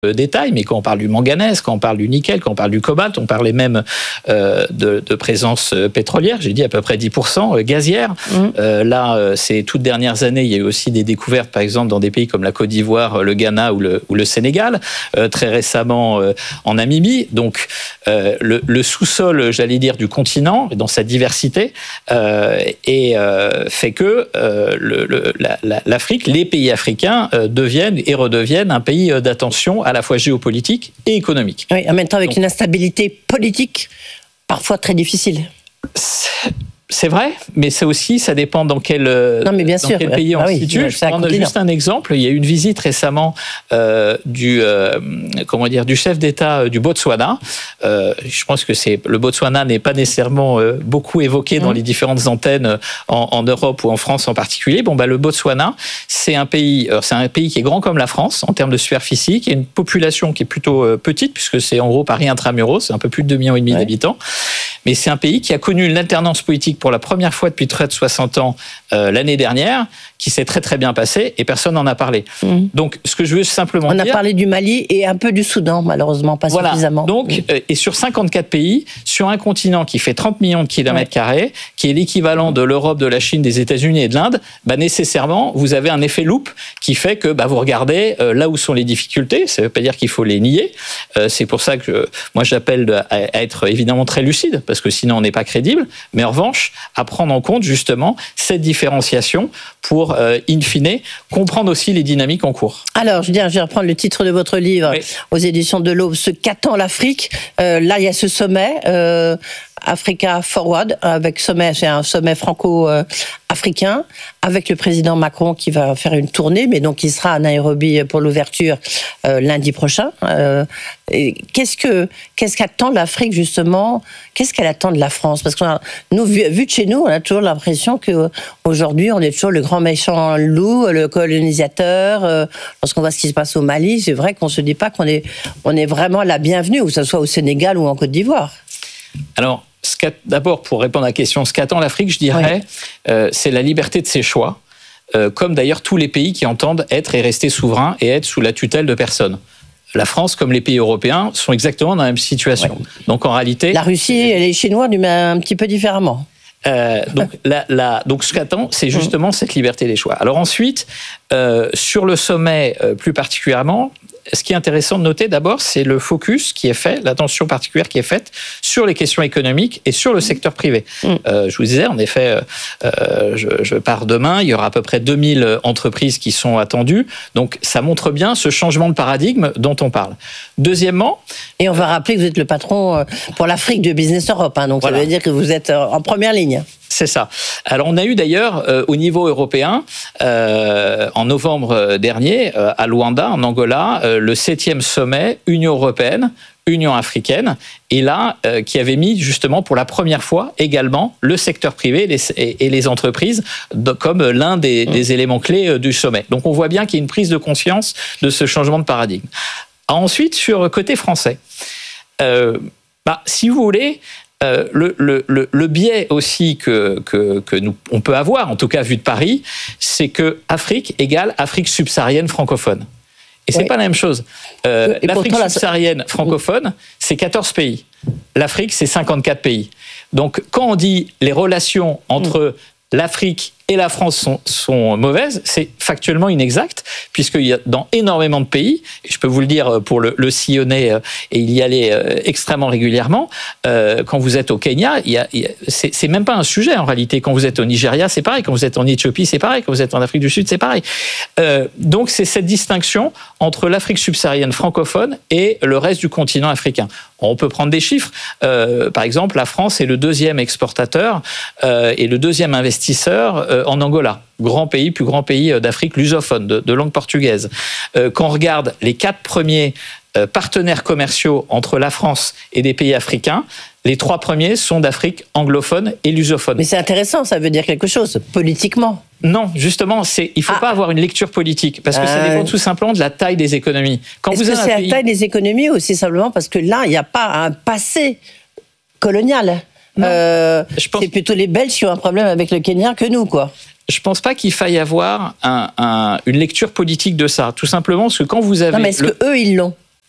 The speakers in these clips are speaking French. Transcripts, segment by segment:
détail, mais quand on parle du manganèse, quand on parle du nickel, quand on parle du cobalt, on parlait même de présence pétrolière, j'ai dit à peu près 10%, gazière. Là, ces toutes dernières années, il y a eu aussi des découvertes, par exemple, dans des pays comme la Côte d'Ivoire, le Ghana ou le Sénégal, très récemment en Namibie. Donc, le sous-sol, j'allais dire, du continent, dans sa diversité, fait que l'Afrique, les pays africains deviennent et redeviennent un pays d'attention à la fois géopolitique et économique. Oui, en même temps avec une instabilité politique parfois très difficile. C'est vrai, mais ça aussi, ça dépend dans quel pays on se situe. Je prends juste un exemple. Il y a eu une visite récemment du chef d'État du Botswana. Je pense que le Botswana n'est pas nécessairement beaucoup évoqué dans les différentes antennes en Europe ou en France en particulier. Le Botswana, c'est un pays qui est grand comme la France en termes de superficie, qui a une population qui est plutôt petite puisque c'est en gros Paris intramuros, c'est un peu plus de 2,5 millions d'habitants. Mais c'est un pays qui a connu une alternance politique pour la première fois depuis près de 60 ans l'année dernière, qui s'est très très bien passée et personne n'en a parlé. Donc, ce que je veux simplement dire... On a parlé du Mali et un peu du Soudan, malheureusement, pas suffisamment. Donc, et sur 54 pays, sur un continent qui fait 30 millions de kilomètres carrés, qui est l'équivalent de l'Europe, de la Chine, des États-Unis et de l'Inde, nécessairement, vous avez un effet loupe qui fait que vous regardez là où sont les difficultés. Ça ne veut pas dire qu'il faut les nier. C'est pour ça que moi, j'appelle à être évidemment très lucide, parce que sinon, on n'est pas crédible. Mais en revanche, à prendre en compte justement cette différenciation pour, in fine, comprendre aussi les dynamiques en cours. Alors, je vais reprendre le titre de votre livre aux éditions de l'Aube, Ce qu'attend l'Afrique. Là, il y a ce sommet, Africa Forward, c'est un sommet franco-africain, avec le président Macron qui va faire une tournée, mais donc il sera à Nairobi pour l'ouverture lundi prochain. Qu'est-ce qu'attend l'Afrique, justement? Qu'est-ce qu'elle attend de la France? Parce que nous, vu de chez nous, on a toujours l'impression qu'aujourd'hui, on est toujours le grand méchant loup, le colonisateur. Lorsqu'on voit ce qui se passe au Mali, c'est vrai qu'on ne se dit pas qu'on est vraiment la bienvenue, que ce soit au Sénégal ou en Côte d'Ivoire. Alors, d'abord, pour répondre à la question, ce qu'attend l'Afrique, je dirais, c'est la liberté de ses choix, comme d'ailleurs tous les pays qui entendent être et rester souverains et être sous la tutelle de personne. La France, comme les pays européens, sont exactement dans la même situation. Donc en réalité... La Russie et les Chinois, mais un petit peu différemment. Donc ce qu'attend, c'est justement cette liberté des choix. Alors ensuite, sur le sommet plus particulièrement, ce qui est intéressant de noter d'abord, c'est le focus qui est fait, l'attention particulière qui est faite sur les questions économiques et sur le secteur privé. Je vous disais, en effet, je pars demain, il y aura à peu près 2000 entreprises qui sont attendues. Donc ça montre bien ce changement de paradigme dont on parle. Deuxièmement... Et on va rappeler que vous êtes le patron pour l'Afrique de Business Europe, donc ça veut dire que vous êtes en première ligne. C'est ça. Alors on a eu d'ailleurs au niveau européen, en novembre dernier, à Luanda, en Angola, le 7e sommet Union européenne, Union africaine, et là, qui avait mis justement pour la première fois également le secteur privé et les entreprises comme l'un des éléments clés du sommet. Donc on voit bien qu'il y a une prise de conscience de ce changement de paradigme. Ensuite, sur le côté français, si vous voulez... Le biais aussi que nous on peut avoir, en tout cas vu de Paris, c'est que Afrique égale Afrique subsaharienne francophone. Et c'est pas la même chose. L'Afrique subsaharienne francophone, c'est 14 pays. L'Afrique, c'est 54 pays. Donc, quand on dit les relations entre l'Afrique et la France sont mauvaises, c'est factuellement inexact, puisqu'il y a dans énormément de pays, et je peux vous le dire pour le sillonner et il y aller extrêmement régulièrement, quand vous êtes au Kenya, c'est même pas un sujet en réalité. Quand vous êtes au Nigeria, c'est pareil. Quand vous êtes en Éthiopie, c'est pareil. Quand vous êtes en Afrique du Sud, c'est pareil. Donc c'est cette distinction entre l'Afrique subsaharienne francophone et le reste du continent africain. On peut prendre des chiffres. Par exemple, la France est le 2e exportateur et le 2e investisseur en Angola. Plus grand pays d'Afrique lusophone, de langue portugaise. Quand on regarde les 4 premiers partenaires commerciaux entre la France et des pays africains, les 3 premiers sont d'Afrique anglophone et lusophone. Mais c'est intéressant, ça veut dire quelque chose, politiquement. Non, justement, il ne faut pas avoir une lecture politique, parce que ça dépend tout simplement de la taille des économies. Est-ce que c'est la taille des économies ou c'est simplement parce que là, il n'y a pas un passé colonial? C'est plutôt les Belges qui ont un problème avec le Kenya que nous, quoi. Je ne pense pas qu'il faille avoir une lecture politique de ça. Tout simplement parce que quand vous avez... Non, mais est-ce qu'eux, ils l'ont?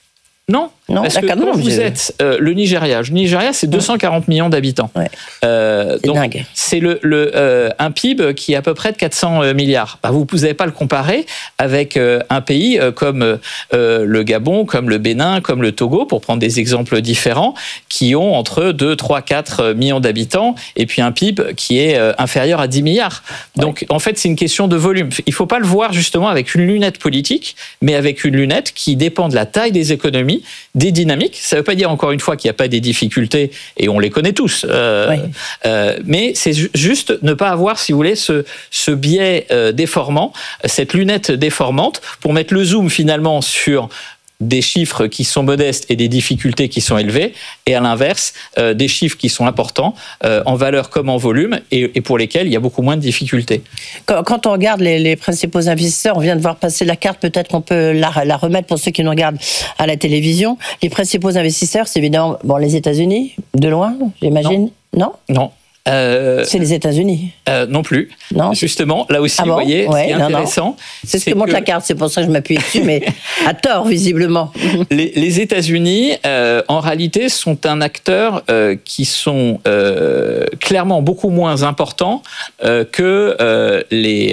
Non, parce que quand vous êtes le Nigeria, c'est 240 millions d'habitants. Ouais. Donc dingue. C'est un PIB qui est à peu près de 400 milliards. Bah, vous n'allez pas le comparer avec un pays comme le Gabon, comme le Bénin, comme le Togo, pour prendre des exemples différents, qui ont entre 2, 3, 4 millions d'habitants, et puis un PIB qui est inférieur à 10 milliards. Donc, en fait, c'est une question de volume. Il ne faut pas le voir justement avec une lunette politique, mais avec une lunette qui dépend de la taille des économies, des dynamiques. Ça ne veut pas dire, encore une fois, qu'il n'y a pas des difficultés, et on les connaît tous. Mais c'est juste ne pas avoir, si vous voulez, ce biais déformant, cette lunette déformante, pour mettre le zoom finalement sur des chiffres qui sont modestes et des difficultés qui sont élevées, et à l'inverse, des chiffres qui sont importants en valeur comme en volume, et pour lesquels il y a beaucoup moins de difficultés. Quand on regarde les principaux investisseurs, on vient de voir passer la carte, peut-être qu'on peut la remettre pour ceux qui nous regardent à la télévision. Les principaux investisseurs, c'est évidemment les États-Unis, de loin, j'imagine. Non. C'est les États-Unis. Non plus. Non. Justement, là aussi, vous voyez, ce qui est intéressant. C'est ce que montre la carte, c'est pour ça que je m'appuie dessus, mais à tort, visiblement. Les États-Unis, en réalité, sont un acteur qui sont clairement beaucoup moins importants que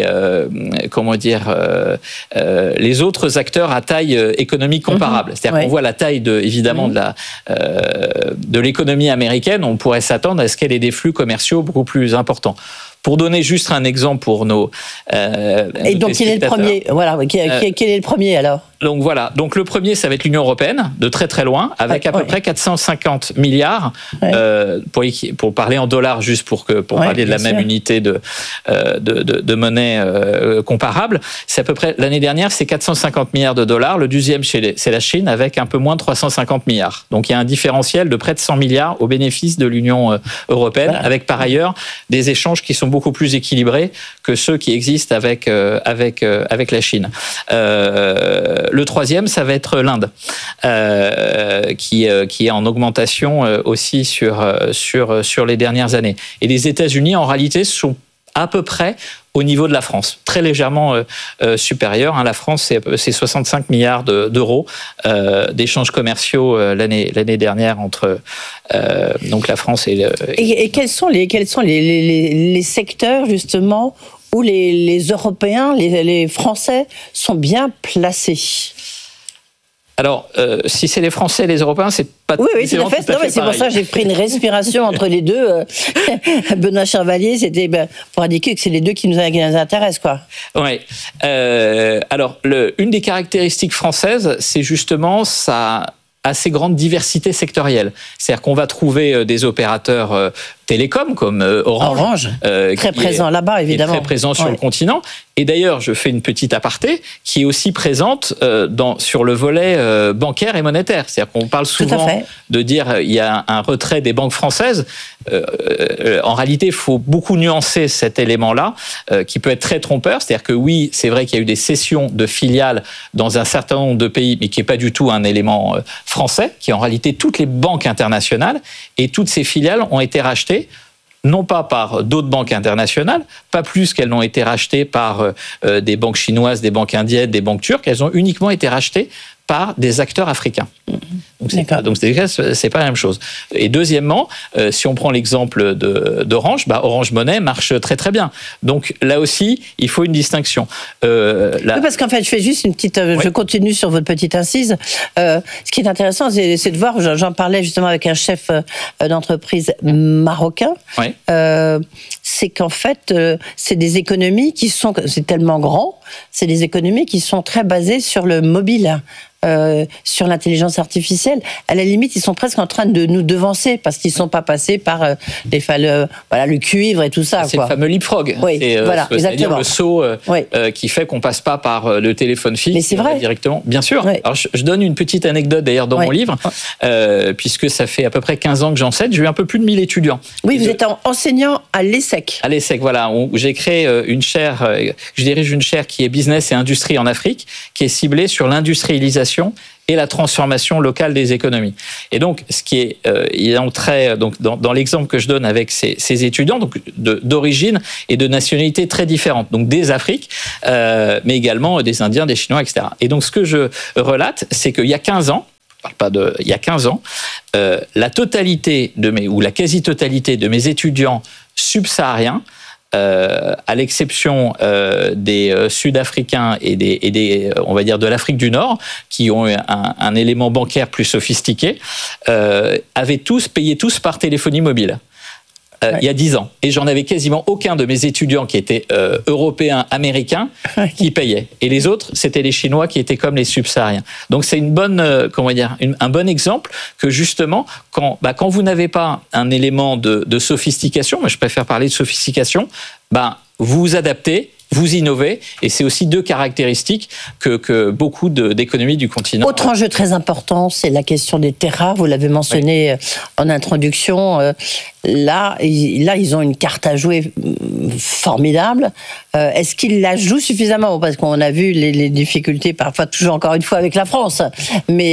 les autres acteurs à taille économique comparable. C'est-à-dire qu'on voit la taille évidemment de l'économie américaine, on pourrait s'attendre à ce qu'elle ait des flux commerciaux beaucoup plus important. Pour donner juste un exemple pour nos et donc, quel est le premier ? Voilà, quel est le premier alors ? Donc voilà, donc le premier, ça va être l'Union européenne, de très très loin, avec à peu près 450 milliards, pour parler en dollars, juste pour parler de la même unité de monnaie comparable. C'est à peu près, l'année dernière, c'est 450 milliards de dollars. Le deuxième, c'est la Chine, avec un peu moins de 350 milliards. Donc il y a un différentiel de près de 100 milliards au bénéfice de l'Union européenne, avec par ailleurs des échanges qui sont beaucoup plus équilibrés que ceux qui existent avec la Chine. Le troisième, ça va être l'Inde, qui est en augmentation aussi sur les dernières années. Et les États-Unis, en réalité, sont à peu près au niveau de la France, très légèrement supérieur. La France, c'est 65 milliards d'euros d'échanges commerciaux l'année dernière entre donc la France et et quels sont les secteurs justement où les Européens, les Français sont bien placés? Alors, si c'est les Français et les Européens, c'est pas tout à fait. Non, mais c'est pour ça que j'ai pris une respiration entre les deux. Benoît Chervalier, c'était pour indiquer que c'est les deux qui nous intéressent, quoi. Oui. Alors, une des caractéristiques françaises, c'est justement sa assez grande diversité sectorielle. C'est-à-dire qu'on va trouver des opérateurs télécoms comme Orange, très présent là-bas, évidemment, très présent sur le continent. Et d'ailleurs, je fais une petite aparté, qui est aussi présente sur le volet bancaire et monétaire. C'est-à-dire qu'on parle souvent de dire il y a un retrait des banques françaises. En réalité, il faut beaucoup nuancer cet élément-là, qui peut être très trompeur. C'est-à-dire que oui, c'est vrai qu'il y a eu des cessions de filiales dans un certain nombre de pays, mais qui n'est pas du tout un élément français, qui est en réalité toutes les banques internationales, et toutes ces filiales ont été rachetées non pas par d'autres banques internationales, pas plus qu'elles n'ont été rachetées par des banques chinoises, des banques indiennes, des banques turques, elles ont uniquement été rachetées par des acteurs africains. Donc c'est pas la même chose. Et deuxièmement, si on prend l'exemple d'Orange, Orange Money marche très très bien. Donc là aussi, il faut une distinction. Oui, parce qu'en fait, je fais juste une petite, je continue sur votre petite incise. Ce qui est intéressant, c'est de voir. J'en parlais justement avec un chef d'entreprise marocain. Oui. C'est qu'en fait, c'est des économies qui sont, c'est tellement grand, c'est des économies qui sont très basées sur le mobile. Sur l'intelligence artificielle, à la limite, ils sont presque en train de nous devancer parce qu'ils ne sont pas passés par le cuivre et tout ça. C'est le fameux leapfrog. Oui, c'est-à-dire le saut qui fait qu'on ne passe pas par le téléphone fixe. Mais c'est vrai. Directement. Bien sûr. Oui. Alors, je donne une petite anecdote d'ailleurs dans mon livre, puisque ça fait à peu près 15 ans que j'enseigne. J'ai eu un peu plus de 1000 étudiants. Oui, vous êtes enseignant à l'ESSEC. À l'ESSEC, voilà. Où j'ai créé une chaire, je dirige une chaire qui est business et industrie en Afrique, qui est ciblée sur l'industrialisation et la transformation locale des économies. Et donc, ce qui est, il entrait donc dans l'exemple que je donne avec ces étudiants, donc d'origine et de nationalités très différentes, donc des Afriques, mais également des Indiens, des Chinois, etc. Et donc, ce que je relate, c'est qu'il y a 15 ans, je parle pas il y a 15 ans, la totalité la quasi-totalité de mes étudiants subsahariens, à l'exception des Sud-Africains et des on va dire de l'Afrique du Nord, qui ont un élément bancaire plus sophistiqué, payaient tous par téléphonie mobile. Il y a 10 ans. Et j'en avais quasiment aucun de mes étudiants qui étaient européens, américains, qui payaient. Et les autres, c'était les Chinois qui étaient comme les subsahariens. Donc c'est une bonne, un bon exemple que justement, quand vous n'avez pas un élément de sophistication, mais je préfère parler de sophistication, vous vous adaptez, vous innovez, et c'est aussi 2 caractéristiques que beaucoup d'économies du continent. Autre enjeu très important, c'est la question des terres rares. Vous l'avez mentionné en introduction. Là, ils ont une carte à jouer formidable. Est-ce qu'ils la jouent suffisamment? Parce qu'on a vu les difficultés, parfois toujours encore une fois avec la France. Mais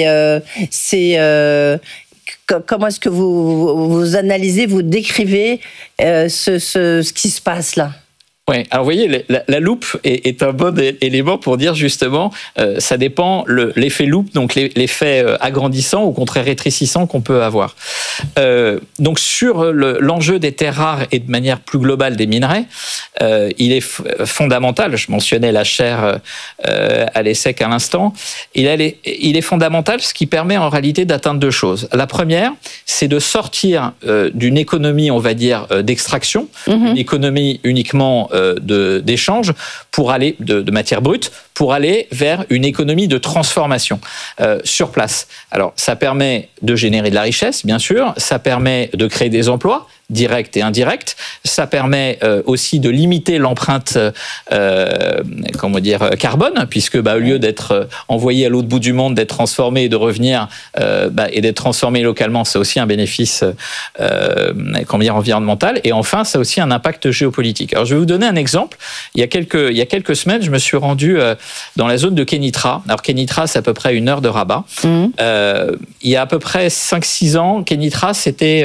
comment est-ce que vous analysez, vous décrivez ce qui se passe là? Oui, alors vous voyez, la loupe est un bon élément pour dire justement, ça dépend l'effet loupe, donc l'effet agrandissant ou au contraire rétrécissant qu'on peut avoir. Donc sur l'enjeu des terres rares et de manière plus globale des minerais, il est fondamental, je mentionnais la chaire à l'ESSEC à l'instant, il est fondamental, ce qui permet en réalité d'atteindre 2 choses. La première, c'est de sortir d'une économie, on va dire, d'extraction, une économie uniquement d'échange pour aller de matière brute pour aller vers une économie de transformation sur place. Alors ça permet de générer de la richesse, bien sûr, ça permet de créer des emplois directs et indirects, ça permet aussi de limiter l'empreinte carbone, puisque au lieu d'être envoyé à l'autre bout du monde, d'être transformé et de revenir et d'être transformé localement, c'est aussi un bénéfice environnemental. Et enfin, ça a aussi un impact géopolitique. Alors je vais vous donner un exemple. Il y a quelques semaines, je me suis rendu dans la zone de Kénitra. Alors Kénitra, c'est à peu près 1 heure de Rabat. Il y a à peu près 5-6 ans, Kénitra, c'était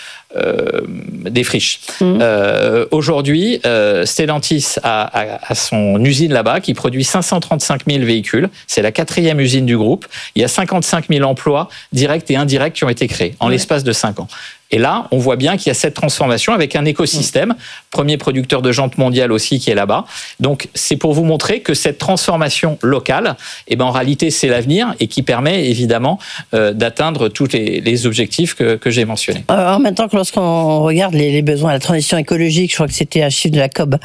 des friches. Aujourd'hui, Stellantis a son usine là-bas qui produit 535 000 véhicules. C'est la 4e usine du groupe. Il y a 55 000 emplois directs et indirects qui ont été créés en l'espace de 5 ans. Et là, on voit bien qu'il y a cette transformation avec un écosystème, premier producteur de jantes mondial aussi qui est là-bas. Donc, c'est pour vous montrer que cette transformation locale, en réalité, c'est l'avenir et qui permet évidemment d'atteindre tous les objectifs que j'ai mentionnés. En même temps que lorsqu'on regarde les besoins, la transition écologique, je crois que c'était un chiffre de la COP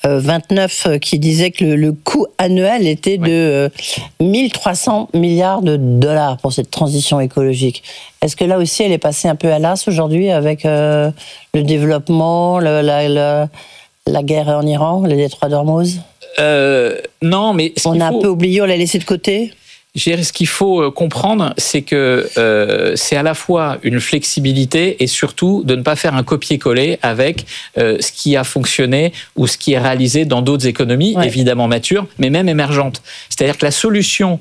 29 qui disait que le coût annuel était de 1300 milliards de dollars pour cette transition écologique. Est-ce que là aussi, elle est passée un peu à l'as aujourd'hui avec le développement, la guerre en Iran, le détroit d'Ormuz? Non, mais... On a un peu oublié, on l'a laissé de côté? Ce qu'il faut comprendre, c'est que c'est à la fois une flexibilité et surtout de ne pas faire un copier-coller avec ce qui a fonctionné ou ce qui est réalisé dans d'autres économies, évidemment matures, mais même émergentes. C'est-à-dire que la solution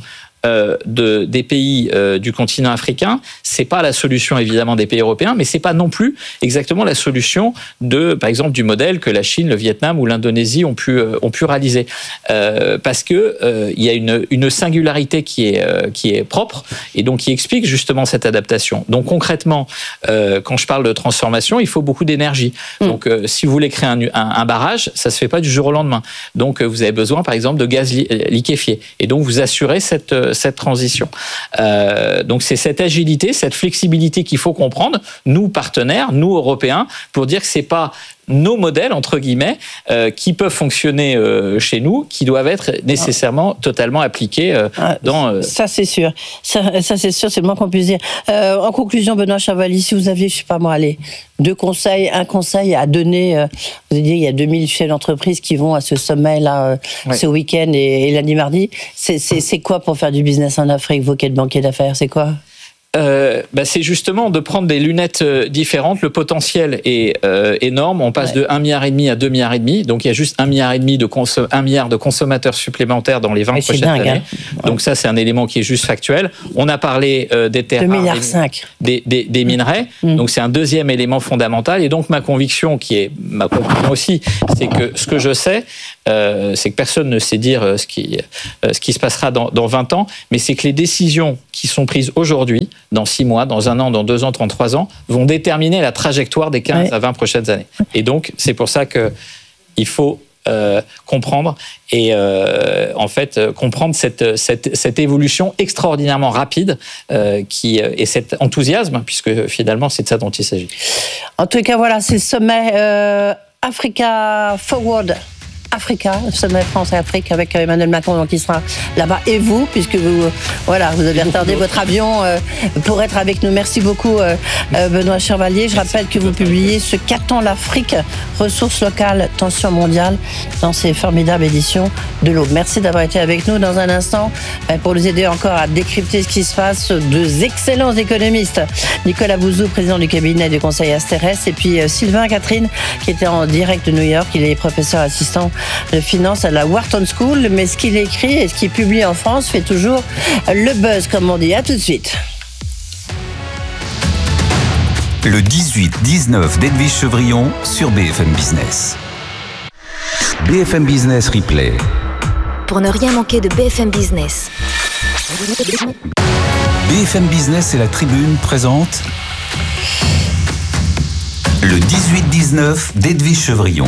des pays du continent africain, c'est pas la solution évidemment des pays européens, mais c'est pas non plus exactement la solution par exemple du modèle que la Chine, le Vietnam ou l'Indonésie ont pu réaliser, parce que il y a une singularité qui est propre et donc qui explique justement cette adaptation. Donc concrètement, quand je parle de transformation, il faut beaucoup d'énergie. Donc si vous voulez créer un barrage, ça se fait pas du jour au lendemain. Donc vous avez besoin par exemple de gaz liquéfié et donc vous assurez cette transition. Donc c'est cette agilité, cette flexibilité qu'il faut comprendre, nous partenaires, nous Européens, pour dire que c'est pas nos modèles, entre guillemets, qui peuvent fonctionner chez nous, qui doivent être nécessairement totalement appliqués dans... Ça, c'est sûr. Ça c'est sûr, c'est le moins qu'on puisse dire. En conclusion, Benoît Chavaly, si vous aviez, je sais pas moi, un conseil à donner, vous avez dit, il y a 2000 chefs d'entreprise qui vont à ce sommet-là, ce week-end et lundi, mardi. C'est quoi pour faire du business en Afrique, vous qui êtes banquier d'affaires, c'est quoi ? c'est justement de prendre des lunettes différentes. Le potentiel est énorme. On passe de 1,5 milliard à 2,5 milliards. Donc il y a juste 1,5 milliard de consommateurs supplémentaires dans les 20 prochaines années. Hein. Donc ça, c'est un élément qui est juste factuel. On a parlé des terres rares, des minerais. Donc c'est un deuxième élément fondamental. Et donc ma conviction, qui est ma conclusion aussi, c'est que ce que je sais, c'est que personne ne sait dire ce qui se passera dans 20 ans, mais c'est que les décisions qui sont prises aujourd'hui, dans 6 mois, dans 1 an, dans 2 ans, 33 ans, vont déterminer la trajectoire des 15 à 20 prochaines années. Et donc, c'est pour ça qu'il faut comprendre et en fait comprendre cette évolution extraordinairement rapide et cet enthousiasme, puisque finalement, c'est de ça dont il s'agit. En tout cas, voilà, c'est le sommet Africa Forward. Africa, le sommet France et Afrique avec Emmanuel Macron, donc il sera là-bas, et vous, puisque vous avez retardé votre avion pour être avec nous. Merci beaucoup Benoît Chervalier. Je rappelle que vous publiez Ce qu'attend l'Afrique, ressources locales, tensions mondiales, dans ces formidables éditions de l'Aube. Merci d'avoir été avec nous. Dans un instant, pour nous aider encore à décrypter ce qui se passe, 2 excellents économistes, Nicolas Bouzou, président du cabinet du conseil Asterès, et puis Sylvain Catherine, qui était en direct de New York. Il est professeur assistant de finance à la Wharton School, mais ce qu'il écrit et ce qu'il publie en France fait toujours le buzz, comme on dit. À tout de suite. Le 18-19 d'Edwige Chevrillon sur BFM Business. BFM Business Replay. Pour ne rien manquer de BFM Business. BFM Business et la Tribune présentent le 18-19 d'Edwige Chevrillon.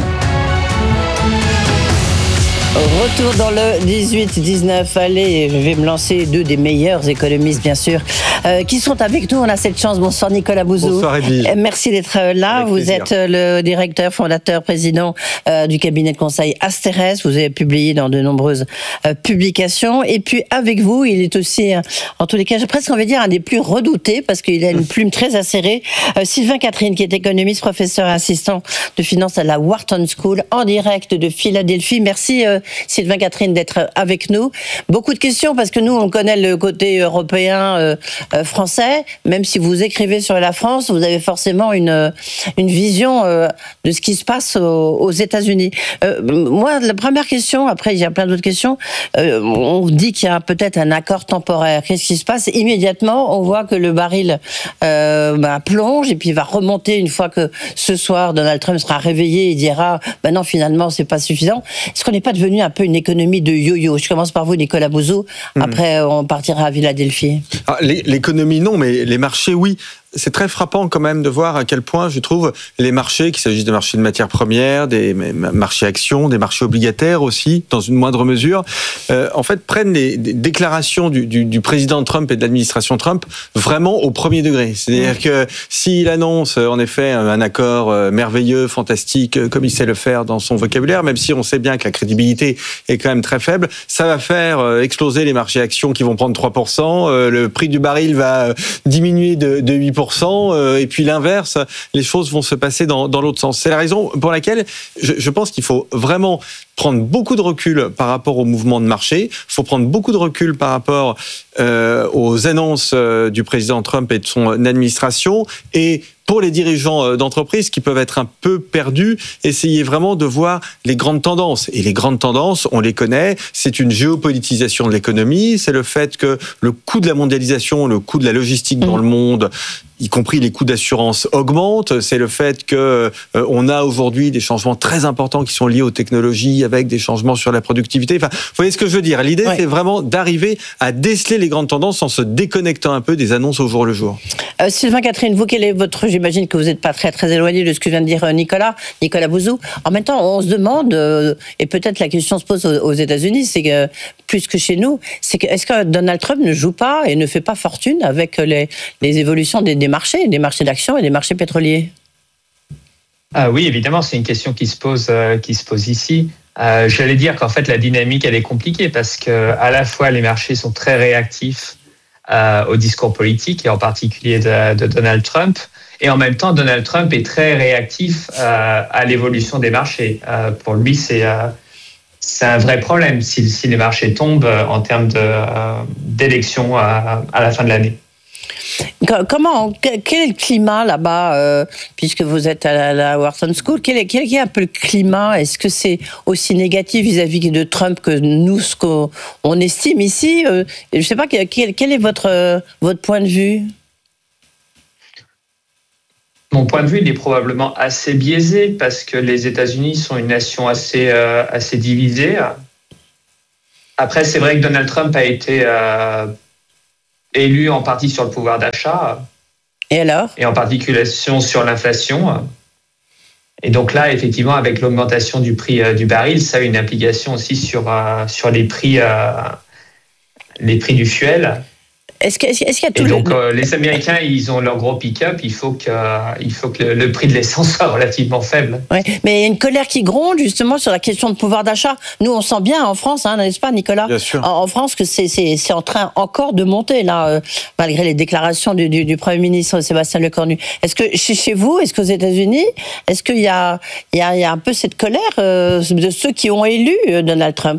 Retour dans le 18-19. Allez, je vais me lancer 2 des meilleurs économistes, bien sûr, qui sont avec nous. On a cette chance. Bonsoir Nicolas Bouzou. Bonsoir Edwige. Merci d'être là. Avec vous plaisir. êtes le directeur, fondateur, président du cabinet de conseil Asterès. Vous avez publié dans de nombreuses publications. Et puis avec vous, il est aussi, en tous les cas, j'ai presque envie de dire, un des plus redoutés, parce qu'il a une plume très acérée. Sylvain Catherine, qui est économiste, professeur assistant de finance à la Wharton School, en direct de Philadelphie. Merci Sylvain Catherine d'être avec nous. Beaucoup de questions, parce que nous, on connaît le côté européen, français. Même si vous écrivez sur la France, vous avez forcément une vision de ce qui se passe aux États-Unis. Moi, la première question, après il y a plein d'autres questions, on dit qu'il y a peut-être un accord temporaire. Qu'est-ce qui se passe? Immédiatement, on voit que le baril plonge et puis il va remonter une fois que ce soir, Donald Trump sera réveillé et dira non, finalement, c'est pas suffisant. Est-ce qu'on n'est pas devenu un peu une économie de yo-yo? Je commence par vous, Nicolas Bouzou. Après, on partira à Philadelphie. L'économie, non, mais les marchés, oui. C'est très frappant quand même de voir à quel point, je trouve, les marchés, qu'il s'agisse des marchés de matières premières, des marchés actions, des marchés obligataires aussi, dans une moindre mesure, en fait, prennent les déclarations du président Trump et de l'administration Trump vraiment au premier degré. C'est-à-dire que s'il annonce, en effet, un accord merveilleux, fantastique, comme il sait le faire dans son vocabulaire, même si on sait bien que la crédibilité est quand même très faible, ça va faire exploser les marchés actions qui vont prendre 3%, le prix du baril va diminuer de 8%, et puis l'inverse, les choses vont se passer dans l'autre sens. C'est la raison pour laquelle je pense qu'il faut vraiment prendre beaucoup de recul par rapport au mouvement de marché. Il faut prendre beaucoup de recul par rapport aux annonces du président Trump et de son administration. Et pour les dirigeants d'entreprises qui peuvent être un peu perdus, essayez vraiment de voir les grandes tendances. Et les grandes tendances, on les connaît, c'est une géopolitisation de l'économie, c'est le fait que le coût de la mondialisation, le coût de la logistique dans le monde, y compris les coûts d'assurance, augmentent. C'est le fait que on a aujourd'hui des changements très importants qui sont liés aux technologies, avec des changements sur la productivité. Enfin, vous voyez ce que je veux dire. L'idée, c'est vraiment d'arriver à déceler les grandes tendances en se déconnectant un peu des annonces au jour le jour. Sylvain Catherine, vous, quel est votre... J'imagine que vous n'êtes pas très éloigné de ce que vient de dire Nicolas Bouzou. En même temps, on se demande, et peut-être la question se pose aux États-Unis, c'est que plus que chez nous, c'est que est-ce que Donald Trump ne joue pas et ne fait pas fortune avec les évolutions des marchés d'actions et des marchés pétroliers? Oui, évidemment, c'est une question qui se pose ici. J'allais dire qu'en fait, la dynamique, elle est compliquée parce que à la fois, les marchés sont très réactifs au discours politique et en particulier de Donald Trump. Et en même temps, Donald Trump est très réactif à l'évolution des marchés. Pour lui, c'est un vrai problème si les marchés tombent en termes d'élections à la fin de l'année. Quel est le climat là-bas, puisque vous êtes à la Wharton School, quel est un peu le climat? Est-ce que c'est aussi négatif vis-à-vis de Trump que nous, ce qu'on estime ici? Je ne sais pas, quel est votre point de vue? Mon point de vue, il est probablement assez biaisé parce que les États-Unis sont une nation assez divisée. Après, c'est vrai que Donald Trump a été élu en partie sur le pouvoir d'achat. Et alors ? Et en particulier sur l'inflation. Et donc là, effectivement, avec l'augmentation du prix du baril, ça a une implication aussi sur les prix du fuel. Est-ce qu'il y a tout et donc, les Américains, ils ont leur gros pick-up. Il faut que le prix de l'essence soit relativement faible. Oui, mais il y a une colère qui gronde justement sur la question de pouvoir d'achat. Nous, on sent bien en France, n'est-ce pas, Nicolas ? Bien sûr. En France, que c'est en train encore de monter, là, malgré les déclarations du Premier ministre Sébastien Lecornu. Est-ce que chez vous, est-ce qu'aux États-Unis, est-ce qu'il y a un peu cette colère de ceux qui ont élu Donald Trump ?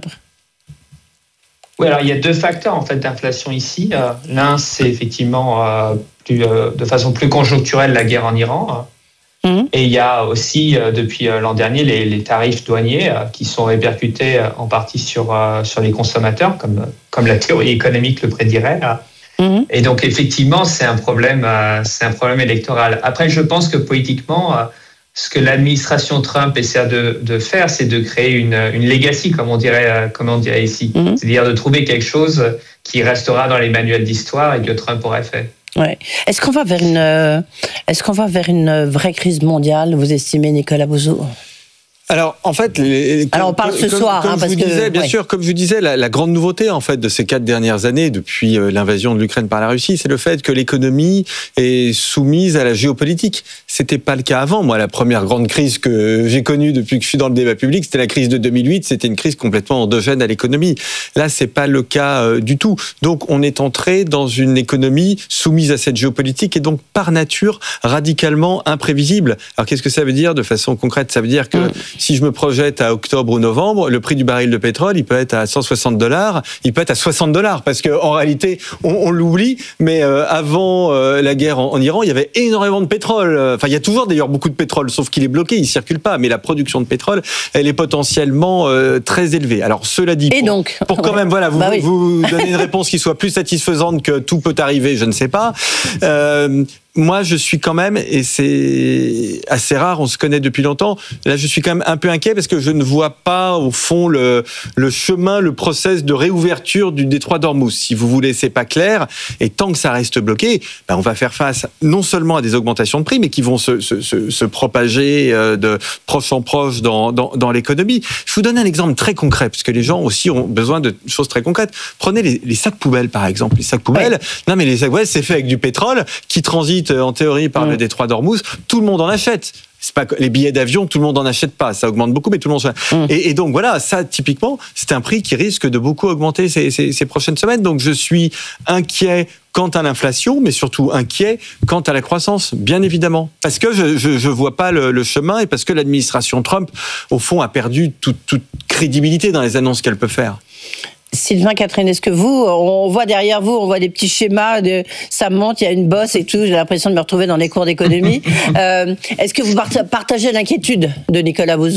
Oui, alors il y a deux facteurs en fait d'inflation ici. L'un, c'est effectivement de façon plus conjoncturelle la guerre en Iran. Et il y a aussi depuis l'an dernier les tarifs douaniers qui sont répercutés en partie sur les consommateurs, comme la théorie économique le prédirait. Et donc effectivement, c'est un problème électoral. Après, je pense que politiquement, ce que l'administration Trump essaie de faire, c'est de créer une legacy, comme on dirait ici. C'est-à-dire de trouver quelque chose qui restera dans les manuels d'histoire et que Trump aurait fait. Ouais. Est-ce qu'on va vers une vraie crise mondiale, vous estimez, Nicolas Bouzou ? Alors, en fait, on parle ce soir, comme parce je vous disais, que bien sûr, comme je vous disais, la grande nouveauté en fait de ces 4 dernières années, depuis l'invasion de l'Ukraine par la Russie, c'est le fait que l'économie est soumise à la géopolitique. C'était pas le cas avant. Moi, la première grande crise que j'ai connue depuis que je suis dans le débat public, c'était la crise de 2008. C'était une crise complètement endogène à l'économie. Là, c'est pas le cas du tout. Donc, on est entré dans une économie soumise à cette géopolitique et donc par nature radicalement imprévisible. Alors, qu'est-ce que ça veut dire de façon concrète ? Ça veut dire que si je me projette à octobre ou novembre, le prix du baril de pétrole, il peut être à $160, il peut être à $60, parce qu'en réalité, on l'oublie, mais avant la guerre en Iran, il y avait énormément de pétrole. Enfin, il y a toujours d'ailleurs beaucoup de pétrole, sauf qu'il est bloqué, il circule pas, mais la production de pétrole, elle est potentiellement très élevée. Alors, cela dit, pour quand même, voilà, vous donner une réponse qui soit plus satisfaisante que tout peut arriver, je ne sais pas. Moi, je suis quand même, et c'est assez rare, on se connaît depuis longtemps, là, je suis quand même un peu inquiet parce que je ne vois pas, au fond, le chemin, le process de réouverture du détroit d'Ormuz. Si vous voulez, c'est pas clair. Et tant que ça reste bloqué, on va faire face non seulement à des augmentations de prix, mais qui vont se propager de proche en proche dans l'économie. Je vous donne un exemple très concret, parce que les gens aussi ont besoin de choses très concrètes. Prenez les sacs poubelles, par exemple. Les sacs poubelles, non, mais les sacs poubelles, c'est fait avec du pétrole qui transite en théorie par le détroit d'Ormuz. Tout le monde en achète. C'est pas les billets d'avion, tout le monde en achète pas. Ça augmente beaucoup, mais tout le monde en achète. Et donc voilà, ça typiquement, c'est un prix qui risque de beaucoup augmenter ces prochaines semaines. Donc je suis inquiet quant à l'inflation, mais surtout inquiet quant à la croissance, bien évidemment. Parce que je vois pas le chemin et parce que l'administration Trump, au fond, a perdu toute crédibilité dans les annonces qu'elle peut faire. Sylvain, Catherine, est-ce que on voit derrière vous, on voit des petits schémas ça monte, il y a une bosse et tout, j'ai l'impression de me retrouver dans les cours d'économie. Est-ce que vous partagez l'inquiétude de Nicolas Bouzou ?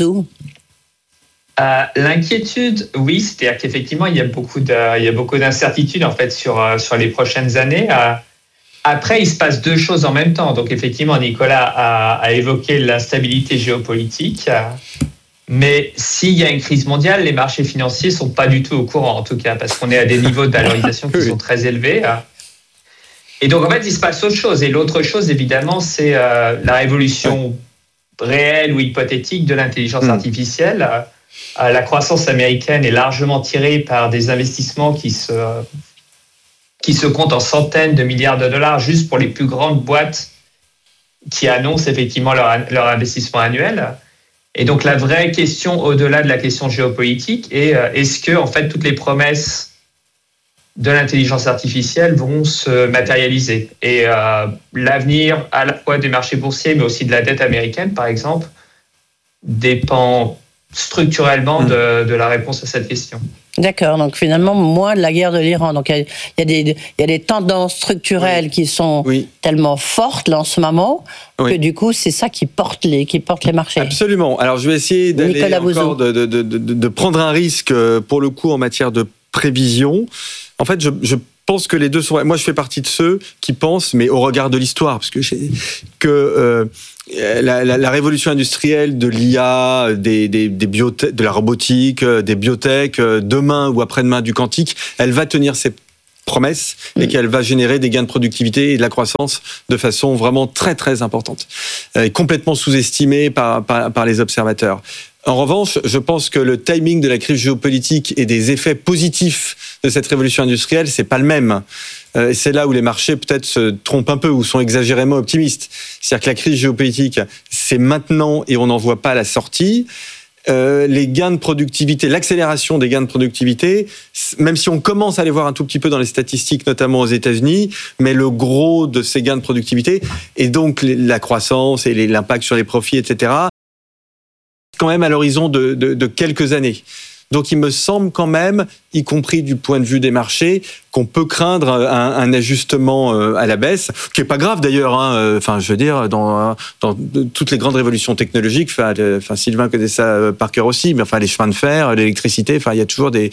L'inquiétude, oui, c'est-à-dire qu'effectivement, il y a beaucoup d'incertitudes en fait sur les prochaines années. Après, il se passe deux choses en même temps. Donc effectivement, Nicolas a évoqué l'instabilité géopolitique. Mais s'il y a une crise mondiale, les marchés financiers sont pas du tout au courant, en tout cas, parce qu'on est à des niveaux de valorisation qui sont très élevés. Et donc, en fait, il se passe autre chose. Et l'autre chose, évidemment, c'est la révolution réelle ou hypothétique de l'intelligence artificielle. La croissance américaine est largement tirée par des investissements qui se comptent en centaines de milliards de dollars juste pour les plus grandes boîtes qui annoncent effectivement leur investissement annuel. Et donc, la vraie question, au-delà de la question géopolitique, est est-ce que, en fait, toutes les promesses de l'intelligence artificielle vont se matérialiser ? Et l'avenir, à la fois des marchés boursiers, mais aussi de la dette américaine, par exemple, dépend structurellement de la réponse à cette question. D'accord, donc finalement, moins de la guerre de l'Iran. Donc il y a des tendances structurelles qui sont tellement fortes là en ce moment que du coup, c'est ça qui porte les marchés. Absolument. Alors je vais essayer d'aller encore de prendre un risque pour le coup en matière de prévision. En fait, je pense que les deux sont... Moi, je fais partie de ceux qui pensent, mais au regard de l'histoire, parce que la révolution industrielle de l'IA, des biotech, de la robotique, des biotech, demain ou après-demain du quantique, elle va tenir ses promesses et qu'elle va générer des gains de productivité et de la croissance de façon vraiment très très importante, complètement sous-estimée par les observateurs. En revanche, je pense que le timing de la crise géopolitique et des effets positifs de cette révolution industrielle, c'est pas le même. C'est là où les marchés peut-être se trompent un peu ou sont exagérément optimistes. C'est-à-dire que la crise géopolitique, c'est maintenant et on n'en voit pas la sortie. Les gains de productivité, l'accélération des gains de productivité, même si on commence à les voir un tout petit peu dans les statistiques, notamment aux États-Unis, mais le gros de ces gains de productivité et donc la croissance et l'impact sur les profits, etc., quand même à l'horizon de quelques années. Donc il me semble quand même, y compris du point de vue des marchés, qu'on peut craindre un ajustement à la baisse, qui est pas grave d'ailleurs. Enfin, je veux dire, dans toutes les grandes révolutions technologiques, enfin Sylvain connaît ça par cœur aussi, mais enfin les chemins de fer, l'électricité, enfin il y a toujours des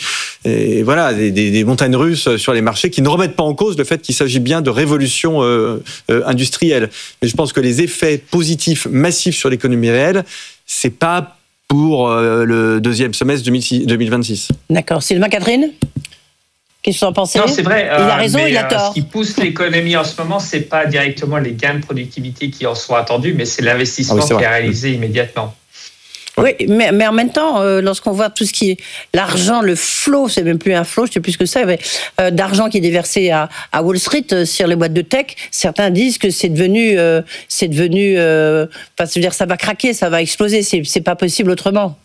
montagnes russes sur les marchés qui ne remettent pas en cause le fait qu'il s'agit bien de révolution industrielle. Mais je pense que les effets positifs massifs sur l'économie réelle, c'est pas pour le deuxième semestre 2026. D'accord. Sylvain, Catherine ? Qu'est-ce que vous en pensez ? Non, c'est vrai. Il a raison, il a tort. Ce qui pousse l'économie en ce moment, c'est pas directement les gains de productivité qui en sont attendus, mais c'est l'investissement qui est réalisé immédiatement. Oui, mais en même temps, lorsqu'on voit tout ce qui est l'argent, le flow, c'est même plus un flow, je sais plus ce que c'est, mais d'argent qui est déversé à Wall Street sur les boîtes de tech, certains disent que c'est devenu, enfin, c'est-à-dire ça va craquer, ça va exploser, c'est pas possible autrement.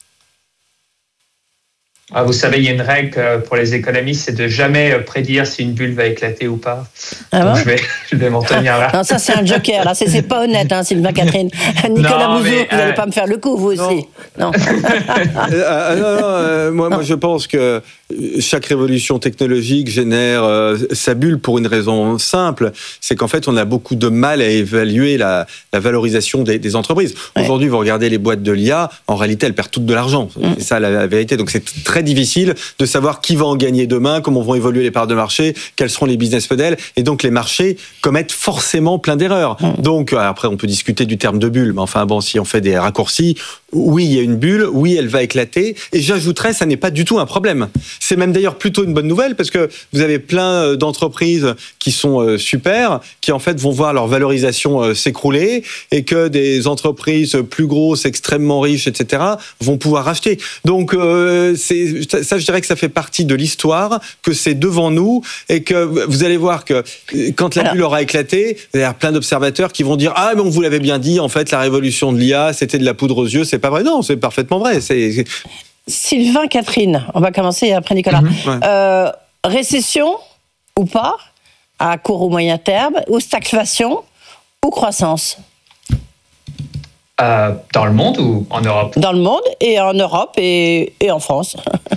Vous savez, il y a une règle pour les économistes, c'est de jamais prédire si une bulle va éclater ou pas. Donc je vais m'en tenir là. Non, ça c'est un joker, là, c'est pas honnête, hein, Sylvain, Catherine. Nicolas Bouzou, vous n'allez pas me faire le coup, vous aussi. Non. Moi, je pense que chaque révolution technologique génère sa bulle pour une raison simple, c'est qu'en fait, on a beaucoup de mal à évaluer la valorisation des entreprises. Aujourd'hui, vous regardez les boîtes de l'IA, en réalité, elles perdent toutes de l'argent. C'est ça la vérité. Donc, c'est très difficile de savoir qui va en gagner demain, comment vont évoluer les parts de marché, quels seront les business models. Et donc, les marchés commettent forcément plein d'erreurs. Donc, après, on peut discuter du terme de bulle, mais enfin, bon, si on fait des raccourcis, oui, il y a une bulle, oui, elle va éclater. Et j'ajouterais, ça n'est pas du tout un problème. C'est même d'ailleurs plutôt une bonne nouvelle parce que vous avez plein d'entreprises qui sont super, qui en fait vont voir leur valorisation s'écrouler et que des entreprises plus grosses, extrêmement riches, etc., vont pouvoir racheter. Donc, ça, je dirais que ça fait partie de l'histoire, que c'est devant nous et que vous allez voir que quand la bulle aura éclaté, il y a plein d'observateurs qui vont dire « Ah, mais on vous l'avait bien dit, en fait, la révolution de l'IA, c'était de la poudre aux yeux, c'est pas vrai. » Non, c'est parfaitement vrai. Sylvain, Catherine, on va commencer après Nicolas. Récession ou pas, à court ou moyen terme, ou stagflation ou croissance ? Dans le monde ou en Europe ? Dans le monde et en Europe et en France.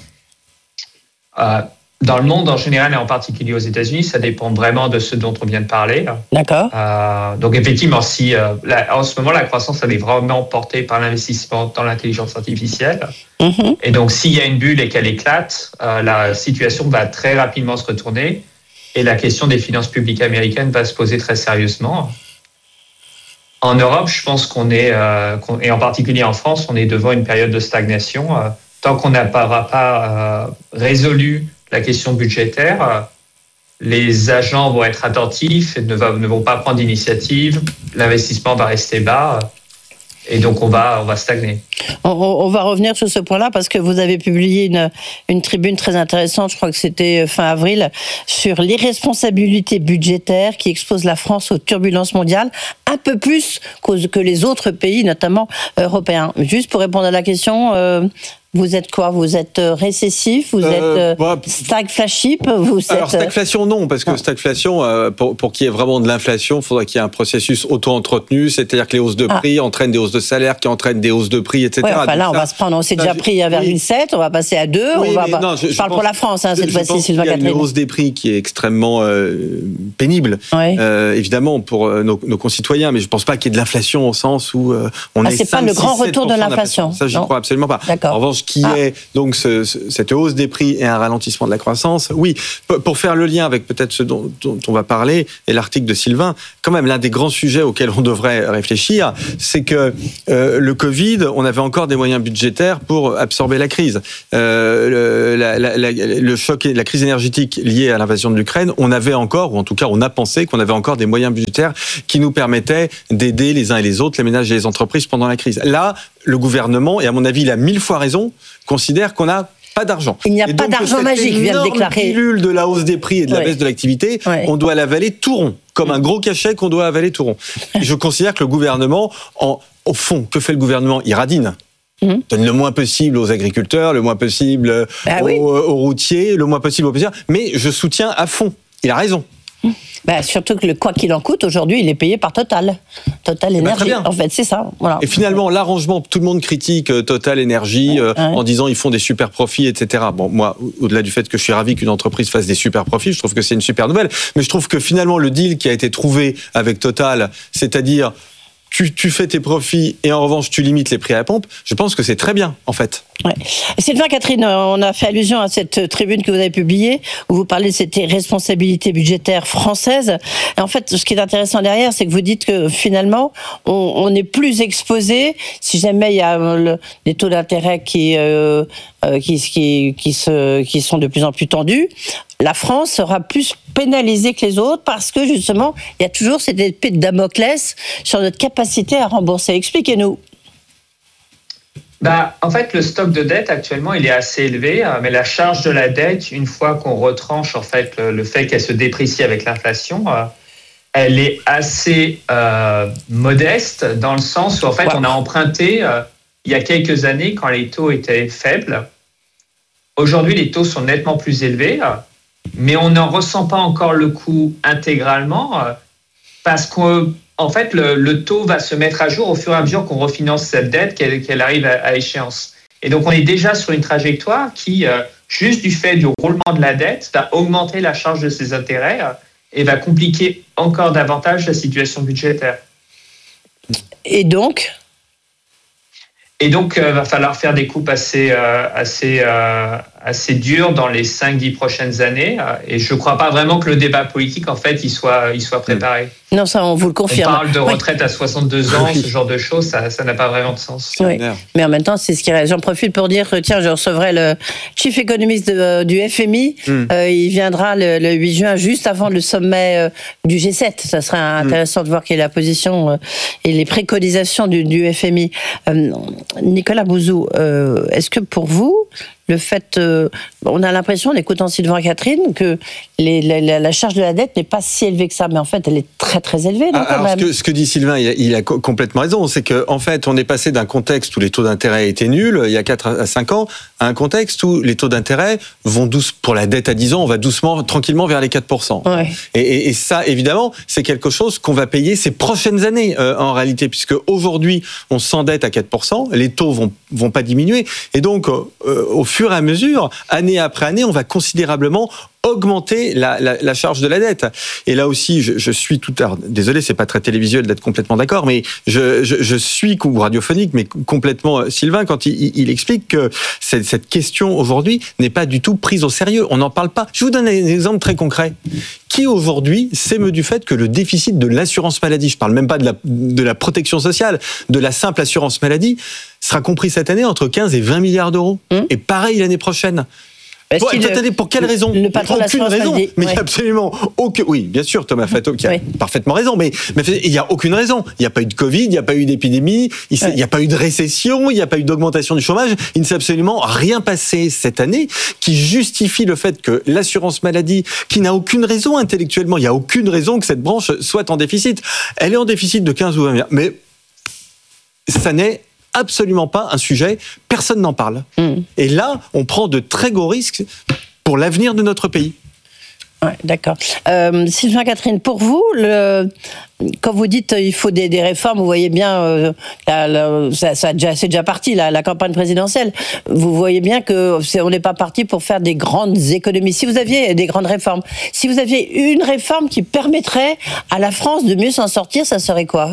Dans le monde en général et en particulier aux États-Unis, ça dépend vraiment de ce dont on vient de parler. D'accord. Donc effectivement, si en ce moment la croissance elle est vraiment portée par l'investissement dans l'intelligence artificielle, et donc s'il y a une bulle et qu'elle éclate, la situation va très rapidement se retourner et la question des finances publiques américaines va se poser très sérieusement. En Europe, je pense et en particulier en France, on est devant une période de stagnation. Tant qu'on n'aura pas résolu la question budgétaire, les agents vont être attentifs et ne vont pas prendre d'initiative, l'investissement va rester bas et donc on va stagner. On va revenir sur ce point-là parce que vous avez publié une tribune très intéressante, je crois que c'était fin avril, sur l'irresponsabilité budgétaire qui expose la France aux turbulences mondiales, un peu plus que les autres pays, notamment européens. Juste pour répondre à la question, Vous êtes quoi? Vous êtes récessif? Vous êtes stagflation? Alors stagflation non, parce que stagflation, pour qu'il y ait vraiment de l'inflation, il faudrait qu'il y ait un processus auto-entretenu, c'est-à-dire que les hausses de prix entraînent des hausses de salaire, qui entraînent des hausses de prix, etc. Ouais, enfin, là, on va se prendre, on s'est déjà pris 1,7, on va passer à 2. Je parle pour la France, cette fois-ci, Sylvain Catherine. Il y a une hausse des prix qui est extrêmement pénible, évidemment, pour nos concitoyens, mais je ne pense pas qu'il y ait de l'inflation au sens où on est. C'est pas le grand retour de l'inflation. Ça, j'y crois absolument pas. D'accord. En revanche, qui est donc cette hausse des prix et un ralentissement de la croissance, oui. Pour faire le lien avec peut-être ce dont on va parler et l'article de Sylvain, quand même l'un des grands sujets auxquels on devrait réfléchir, c'est que le Covid, on avait encore des moyens budgétaires pour absorber la crise. Le choc, la crise énergétique liée à l'invasion de l'Ukraine, on avait encore, ou en tout cas on a pensé qu'on avait encore des moyens budgétaires qui nous permettaient d'aider les uns et les autres, les ménages et les entreprises pendant la crise. Là, le gouvernement, et à mon avis il a 1000 fois raison, considère qu'on n'a pas d'argent. Il n'y a pas d'argent magique, vient de déclarer. Cette pilule de la hausse des prix et de la baisse de l'activité, on doit l'avaler tout rond, comme un gros cachet qu'on doit avaler tout rond. Je considère que le gouvernement, au fond, que fait le gouvernement? Il radine. Donne le moins possible aux agriculteurs, le moins possible aux routiers, le moins possible aux plaisirs, mais je soutiens à fond. Il a raison. Surtout que le quoi qu'il en coûte, aujourd'hui, il est payé par Total Énergie. En fait, c'est ça. Voilà. Et finalement, l'arrangement, tout le monde critique Total Énergie en disant ils font des super profits, etc. Bon, moi, au-delà du fait que je suis ravi qu'une entreprise fasse des super profits, je trouve que c'est une super nouvelle. Mais je trouve que finalement, le deal qui a été trouvé avec Total, c'est-à-dire tu fais tes profits et en revanche tu limites les prix à la pompe, je pense que c'est très bien en fait. Ouais. Sylvain Catherine, on a fait allusion à cette tribune que vous avez publiée où vous parlez de cette responsabilité budgétaire française. Et en fait, ce qui est intéressant derrière, c'est que vous dites que finalement, on est plus exposé si jamais il y a des taux d'intérêt qui sont de plus en plus tendus. La France sera plus pénalisée que les autres parce que justement, il y a toujours cette épée de Damoclès sur notre capacité à rembourser. Expliquez-nous. En fait, le stock de dette actuellement, il est assez élevé, mais la charge de la dette, une fois qu'on retranche en fait le fait qu'elle se déprécie avec l'inflation, elle est assez modeste dans le sens où en fait on a emprunté il y a quelques années quand les taux étaient faibles. Aujourd'hui, les taux sont nettement plus élevés, mais on n'en ressent pas encore le coût intégralement parce qu'en fait, le taux va se mettre à jour au fur et à mesure qu'on refinance cette dette, qu'elle arrive à échéance. Et donc, on est déjà sur une trajectoire qui, juste du fait du roulement de la dette, va augmenter la charge de ses intérêts et va compliquer encore davantage la situation budgétaire. Et donc, va falloir faire des coupes assez dures dans les 5-10 prochaines années. Et je ne crois pas vraiment que le débat politique, en fait, il soit préparé. Non, ça, on vous le confirme. On parle de retraite à 62 ans, ce genre de choses, ça n'a pas vraiment de sens. Oui. Mais en même temps, c'est ce qui reste. J'en profite pour dire que, tiens, je recevrai le chief économiste du FMI. Il viendra le 8 juin, juste avant le sommet du G7. Ça serait intéressant de voir quelle est la position et les préconisations du FMI. Nicolas Bouzou, est-ce que pour vous, le fait, on a l'impression, en écoutant Sylvain Catherine, que la charge de la dette n'est pas si élevée que ça, mais en fait, elle est très très élevée. Ce que dit Sylvain, il a complètement raison, c'est qu'en fait, on est passé d'un contexte où les taux d'intérêt étaient nuls, il y a 4 à 5 ans, à un contexte où les taux d'intérêt vont pour la dette à 10 ans, on va doucement, tranquillement vers les 4%. Ouais. Et ça, évidemment, c'est quelque chose qu'on va payer ces prochaines années, en réalité, puisque aujourd'hui, on s'endette à 4%, les taux vont pas diminuer, et donc, au fur et à mesure, année après année, on va considérablement augmenter la charge de la dette. Et là aussi, je suis tout à l'heure, désolé, c'est pas très télévisuel d'être complètement d'accord, mais je suis, ou radiophonique, mais complètement Sylvain quand il explique que cette question aujourd'hui n'est pas du tout prise au sérieux. On n'en parle pas. Je vous donne un exemple très concret. Qui aujourd'hui s'émeut du fait que le déficit de l'assurance maladie, je parle même pas de la protection sociale, de la simple assurance maladie, sera compris cette année entre 15 et 20 milliards d'euros. Et pareil l'année prochaine. Attendez, pour quelle raison? Le patron de l'assurance maladie. Mais il n'y a absolument aucune. Oui, bien sûr, Thomas Fatto qui a parfaitement raison, mais il n'y a aucune raison. Il n'y a pas eu de Covid, il n'y a pas eu d'épidémie, il n'y a pas eu de récession, il n'y a pas eu d'augmentation du chômage. Il ne s'est absolument rien passé cette année qui justifie le fait que l'assurance maladie, qui n'a aucune raison intellectuellement, il n'y a aucune raison que cette branche soit en déficit. Elle est en déficit de 15 ou 20 milliards, mais ça n'est absolument pas un sujet, personne n'en parle. Et là, on prend de très gros risques pour l'avenir de notre pays. Ouais, d'accord. Sylvain Catherine, pour vous, quand vous dites il faut des réformes, vous voyez bien, c'est déjà parti, la campagne présidentielle. Vous voyez bien qu'on n'est pas parti pour faire des grandes économies. Si vous aviez des grandes réformes, si vous aviez une réforme qui permettrait à la France de mieux s'en sortir, ça serait quoi ?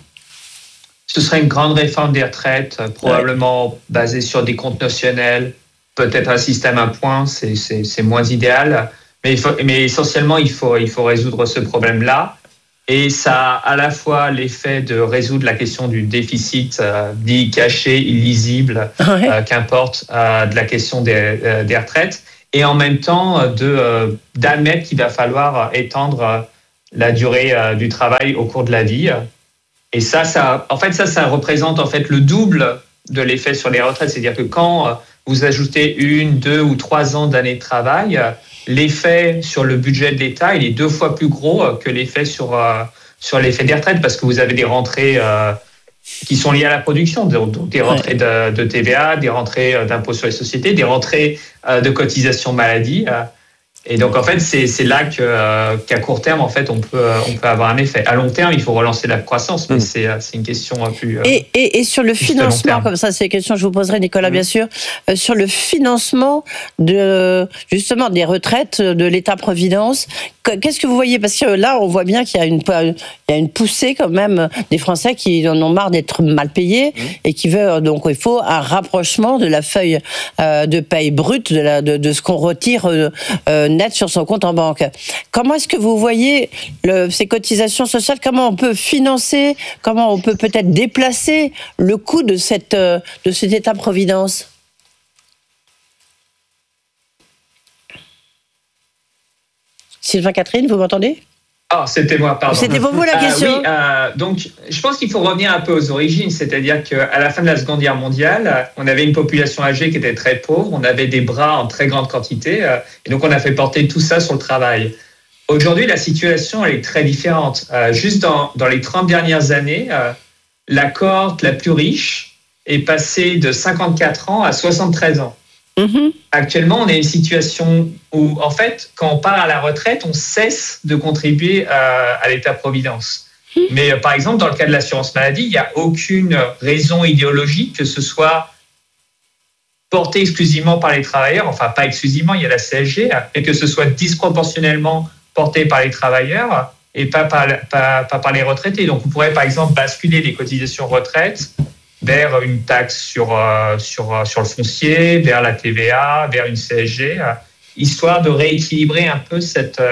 Ce serait une grande réforme des retraites, probablement basée sur des comptes notionnels, peut-être un système à points, c'est moins idéal. Mais essentiellement, il faut résoudre ce problème-là. Et ça a à la fois l'effet de résoudre la question du déficit dit caché, illisible, qu'importe, de la question des retraites, et en même temps d'admettre qu'il va falloir étendre la durée du travail au cours de la vie. Et ça représente en fait le double de l'effet sur les retraites. C'est-à-dire que quand vous ajoutez 1, 2 ou 3 ans d'années de travail, l'effet sur le budget de l'État, il est 2 fois plus gros que l'effet sur l'effet des retraites, parce que vous avez des rentrées qui sont liées à la production, donc des rentrées de TVA, des rentrées d'impôts sur les sociétés, des rentrées de cotisations maladie. Et donc, en fait, c'est là qu'à court terme, en fait, on peut avoir un effet. À long terme, il faut relancer la croissance, mais c'est une question plus... Et sur le financement, comme ça, c'est une question que je vous poserai, Nicolas, bien sûr, sur le financement justement des retraites de l'État-providence, qu'est-ce que vous voyez ? Parce que là, on voit bien qu'il y a une poussée quand même des Français qui en ont marre d'être mal payés et qui veulent, donc il faut un rapprochement de la feuille de paye brute, de ce qu'on retire net sur son compte en banque. Comment est-ce que vous voyez ces cotisations sociales ? Comment on peut financer ? Comment on peut peut-être déplacer le coût de cet État-providence ? Sylvain Catherine, vous m'entendez ? Ah, c'était moi, pardon. C'était pour vous la question. Oui, donc je pense qu'il faut revenir un peu aux origines, c'est-à-dire qu'à la fin de la Seconde Guerre mondiale, on avait une population âgée qui était très pauvre, on avait des bras en très grande quantité, et donc on a fait porter tout ça sur le travail. Aujourd'hui, la situation elle est très différente. Juste dans les 30 dernières années, la cohorte la plus riche est passée de 54 ans à 73 ans. Actuellement, on a une situation où, en fait, quand on part à la retraite, on cesse de contribuer à l'État-providence. Mais par exemple, dans le cas de l'assurance maladie, il n'y a aucune raison idéologique que ce soit porté exclusivement par les travailleurs, enfin pas exclusivement, il y a la CSG, mais que ce soit disproportionnellement porté par les travailleurs et pas par les retraités. Donc on pourrait par exemple basculer les cotisations retraite vers une taxe sur le foncier, vers la TVA, vers une CSG, histoire de rééquilibrer un peu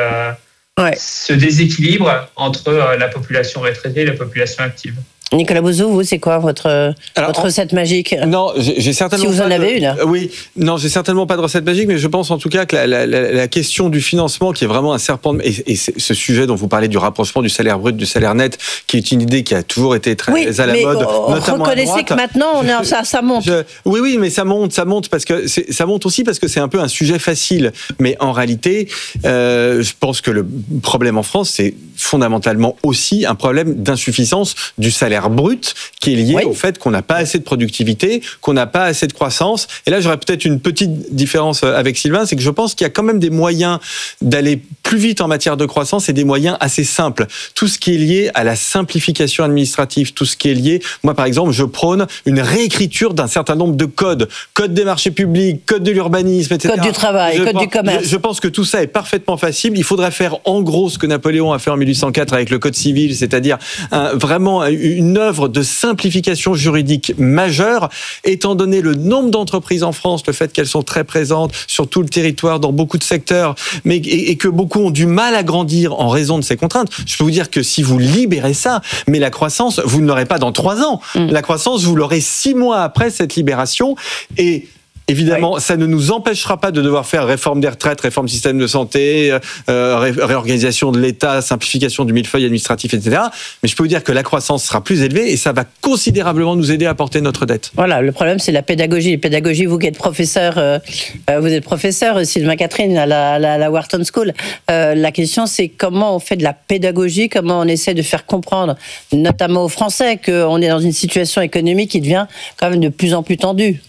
ce déséquilibre entre la population retraitée et la population active. Nicolas Bouzou, vous, c'est quoi votre recette magique ? Non, j'ai certainement. Si vous en avez une. Oui, non, j'ai certainement pas de recette magique, mais je pense en tout cas que la question du financement, qui est vraiment un serpent et ce sujet dont vous parlez du rapprochement du salaire brut du salaire net, qui est une idée qui a toujours été très à la mode, notamment à droite. Reconnaissez que maintenant ça monte. Oui, mais ça monte parce que ça monte aussi parce que c'est un peu un sujet facile. Mais en réalité, je pense que le problème en France, c'est fondamentalement aussi un problème d'insuffisance du salaire brut qui est lié au fait qu'on n'a pas assez de productivité, qu'on n'a pas assez de croissance. Et là, j'aurais peut-être une petite différence avec Sylvain, c'est que je pense qu'il y a quand même des moyens d'aller plus vite en matière de croissance et des moyens assez simples. Tout ce qui est lié à la simplification administrative, tout ce qui est lié... Moi, par exemple, je prône une réécriture d'un certain nombre de codes. Code des marchés publics, code de l'urbanisme, etc. Code du travail, code du commerce. Je pense que tout ça est parfaitement facile. Il faudrait faire en gros ce que Napoléon a fait en 1804 avec le code civil, c'est-à-dire vraiment une œuvre de simplification juridique majeure, étant donné le nombre d'entreprises en France, le fait qu'elles sont très présentes sur tout le territoire, dans beaucoup de secteurs, et que beaucoup ont du mal à grandir en raison de ces contraintes. Je peux vous dire que si vous libérez ça, mais la croissance, vous ne l'aurez pas dans 3 ans. La croissance, vous l'aurez 6 mois après cette libération, et Évidemment, ça ne nous empêchera pas de devoir faire réforme des retraites, réforme du système de santé, réorganisation de l'État, simplification du millefeuille administratif, etc. Mais je peux vous dire que la croissance sera plus élevée et ça va considérablement nous aider à porter notre dette. Voilà, le problème c'est la pédagogie. La pédagogie, vous qui êtes professeur, Sylvain Catherine, à la Wharton School. La question c'est comment on fait de la pédagogie, comment on essaie de faire comprendre, notamment aux Français, qu'on est dans une situation économique qui devient quand même de plus en plus tendue.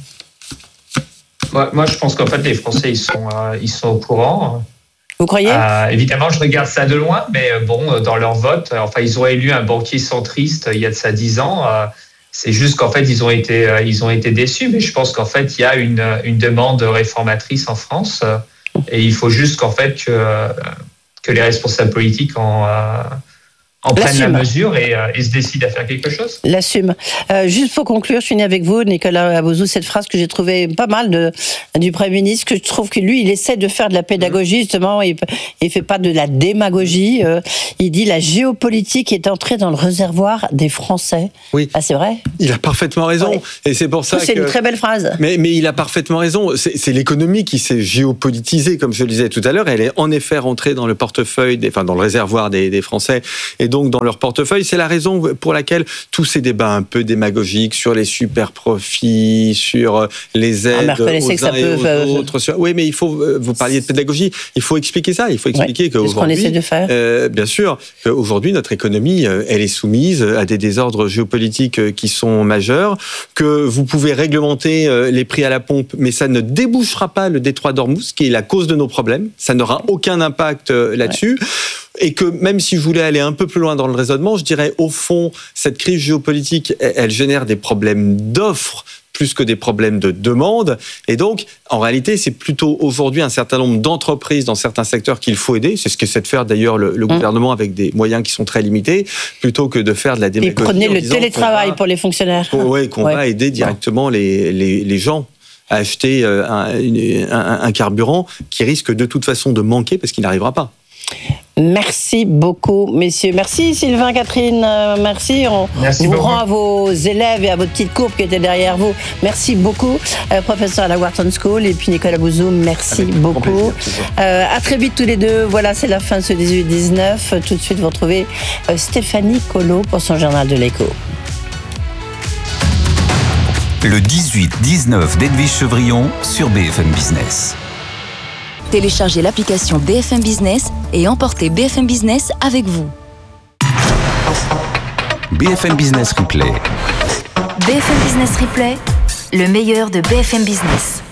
Moi, je pense qu'en fait, les Français, ils sont au courant. Vous croyez ? Évidemment, je regarde ça de loin, mais bon, dans leur vote, ils ont élu un banquier centriste il y a de ça 10 ans. C'est juste qu'en fait, ils ont été déçus. Mais je pense qu'en fait, il y a une demande réformatrice en France. Et il faut juste qu'en fait, que les responsables politiques en prennent la mesure et se décident à faire quelque chose. L'assume. Juste pour conclure, je finis avec vous, Nicolas Abouzou, cette phrase que j'ai trouvée pas mal du Premier ministre, que je trouve que lui, il essaie de faire de la pédagogie, justement, il fait pas de la démagogie. Il dit la géopolitique est entrée dans le réservoir des Français. Oui. Ah, c'est vrai ? Il a parfaitement raison. Oui. Et c'est pour ça c'est une très belle phrase. Mais il a parfaitement raison. C'est l'économie qui s'est géopolitisée, comme je le disais tout à l'heure. Elle est en effet rentrée dans le portefeuille, dans le réservoir des Français. Et donc dans leur portefeuille. C'est la raison pour laquelle tous ces débats un peu démagogiques sur les super profits, sur les aides aux uns et aux autres. Oui, mais il faut, vous parliez de pédagogie, il faut expliquer ça. Il faut expliquer qu'aujourd'hui, c'est ce qu'on essaie de faire. Bien sûr, qu'aujourd'hui notre économie, elle est soumise à des désordres géopolitiques qui sont majeurs, que vous pouvez réglementer les prix à la pompe, mais ça ne débouchera pas le détroit d'Ormuz, qui est la cause de nos problèmes. Ça n'aura aucun impact là-dessus. Ouais. Et que même si je voulais aller un peu plus loin dans le raisonnement, je dirais au fond, cette crise géopolitique, elle génère des problèmes d'offres plus que des problèmes de demande. Et donc, en réalité, c'est plutôt aujourd'hui un certain nombre d'entreprises dans certains secteurs qu'il faut aider. C'est ce qu'essaie de faire d'ailleurs le gouvernement avec des moyens qui sont très limités, plutôt que de faire de la démagogie. Et prenez le télétravail pour les fonctionnaires. Qu'on va aider directement les gens à acheter un carburant qui risque de toute façon de manquer parce qu'il n'arrivera pas. Merci beaucoup, messieurs. Merci Sylvain, Catherine. Merci. Merci vous beaucoup. rend à vos élèves et à votre petite courbe qui était derrière vous. Merci beaucoup, professeur à la Wharton School. Et puis Nicolas Abouzou, merci beaucoup. À très vite tous les deux. Voilà, c'est la fin de ce 18-19. Tout de suite, vous retrouvez Stéphanie Colo pour son journal de l'écho. Le 18-19 d'Edwige Chevrillon sur BFM Business. Téléchargez l'application BFM Business et emportez BFM Business avec vous. BFM Business Replay. BFM Business Replay, le meilleur de BFM Business.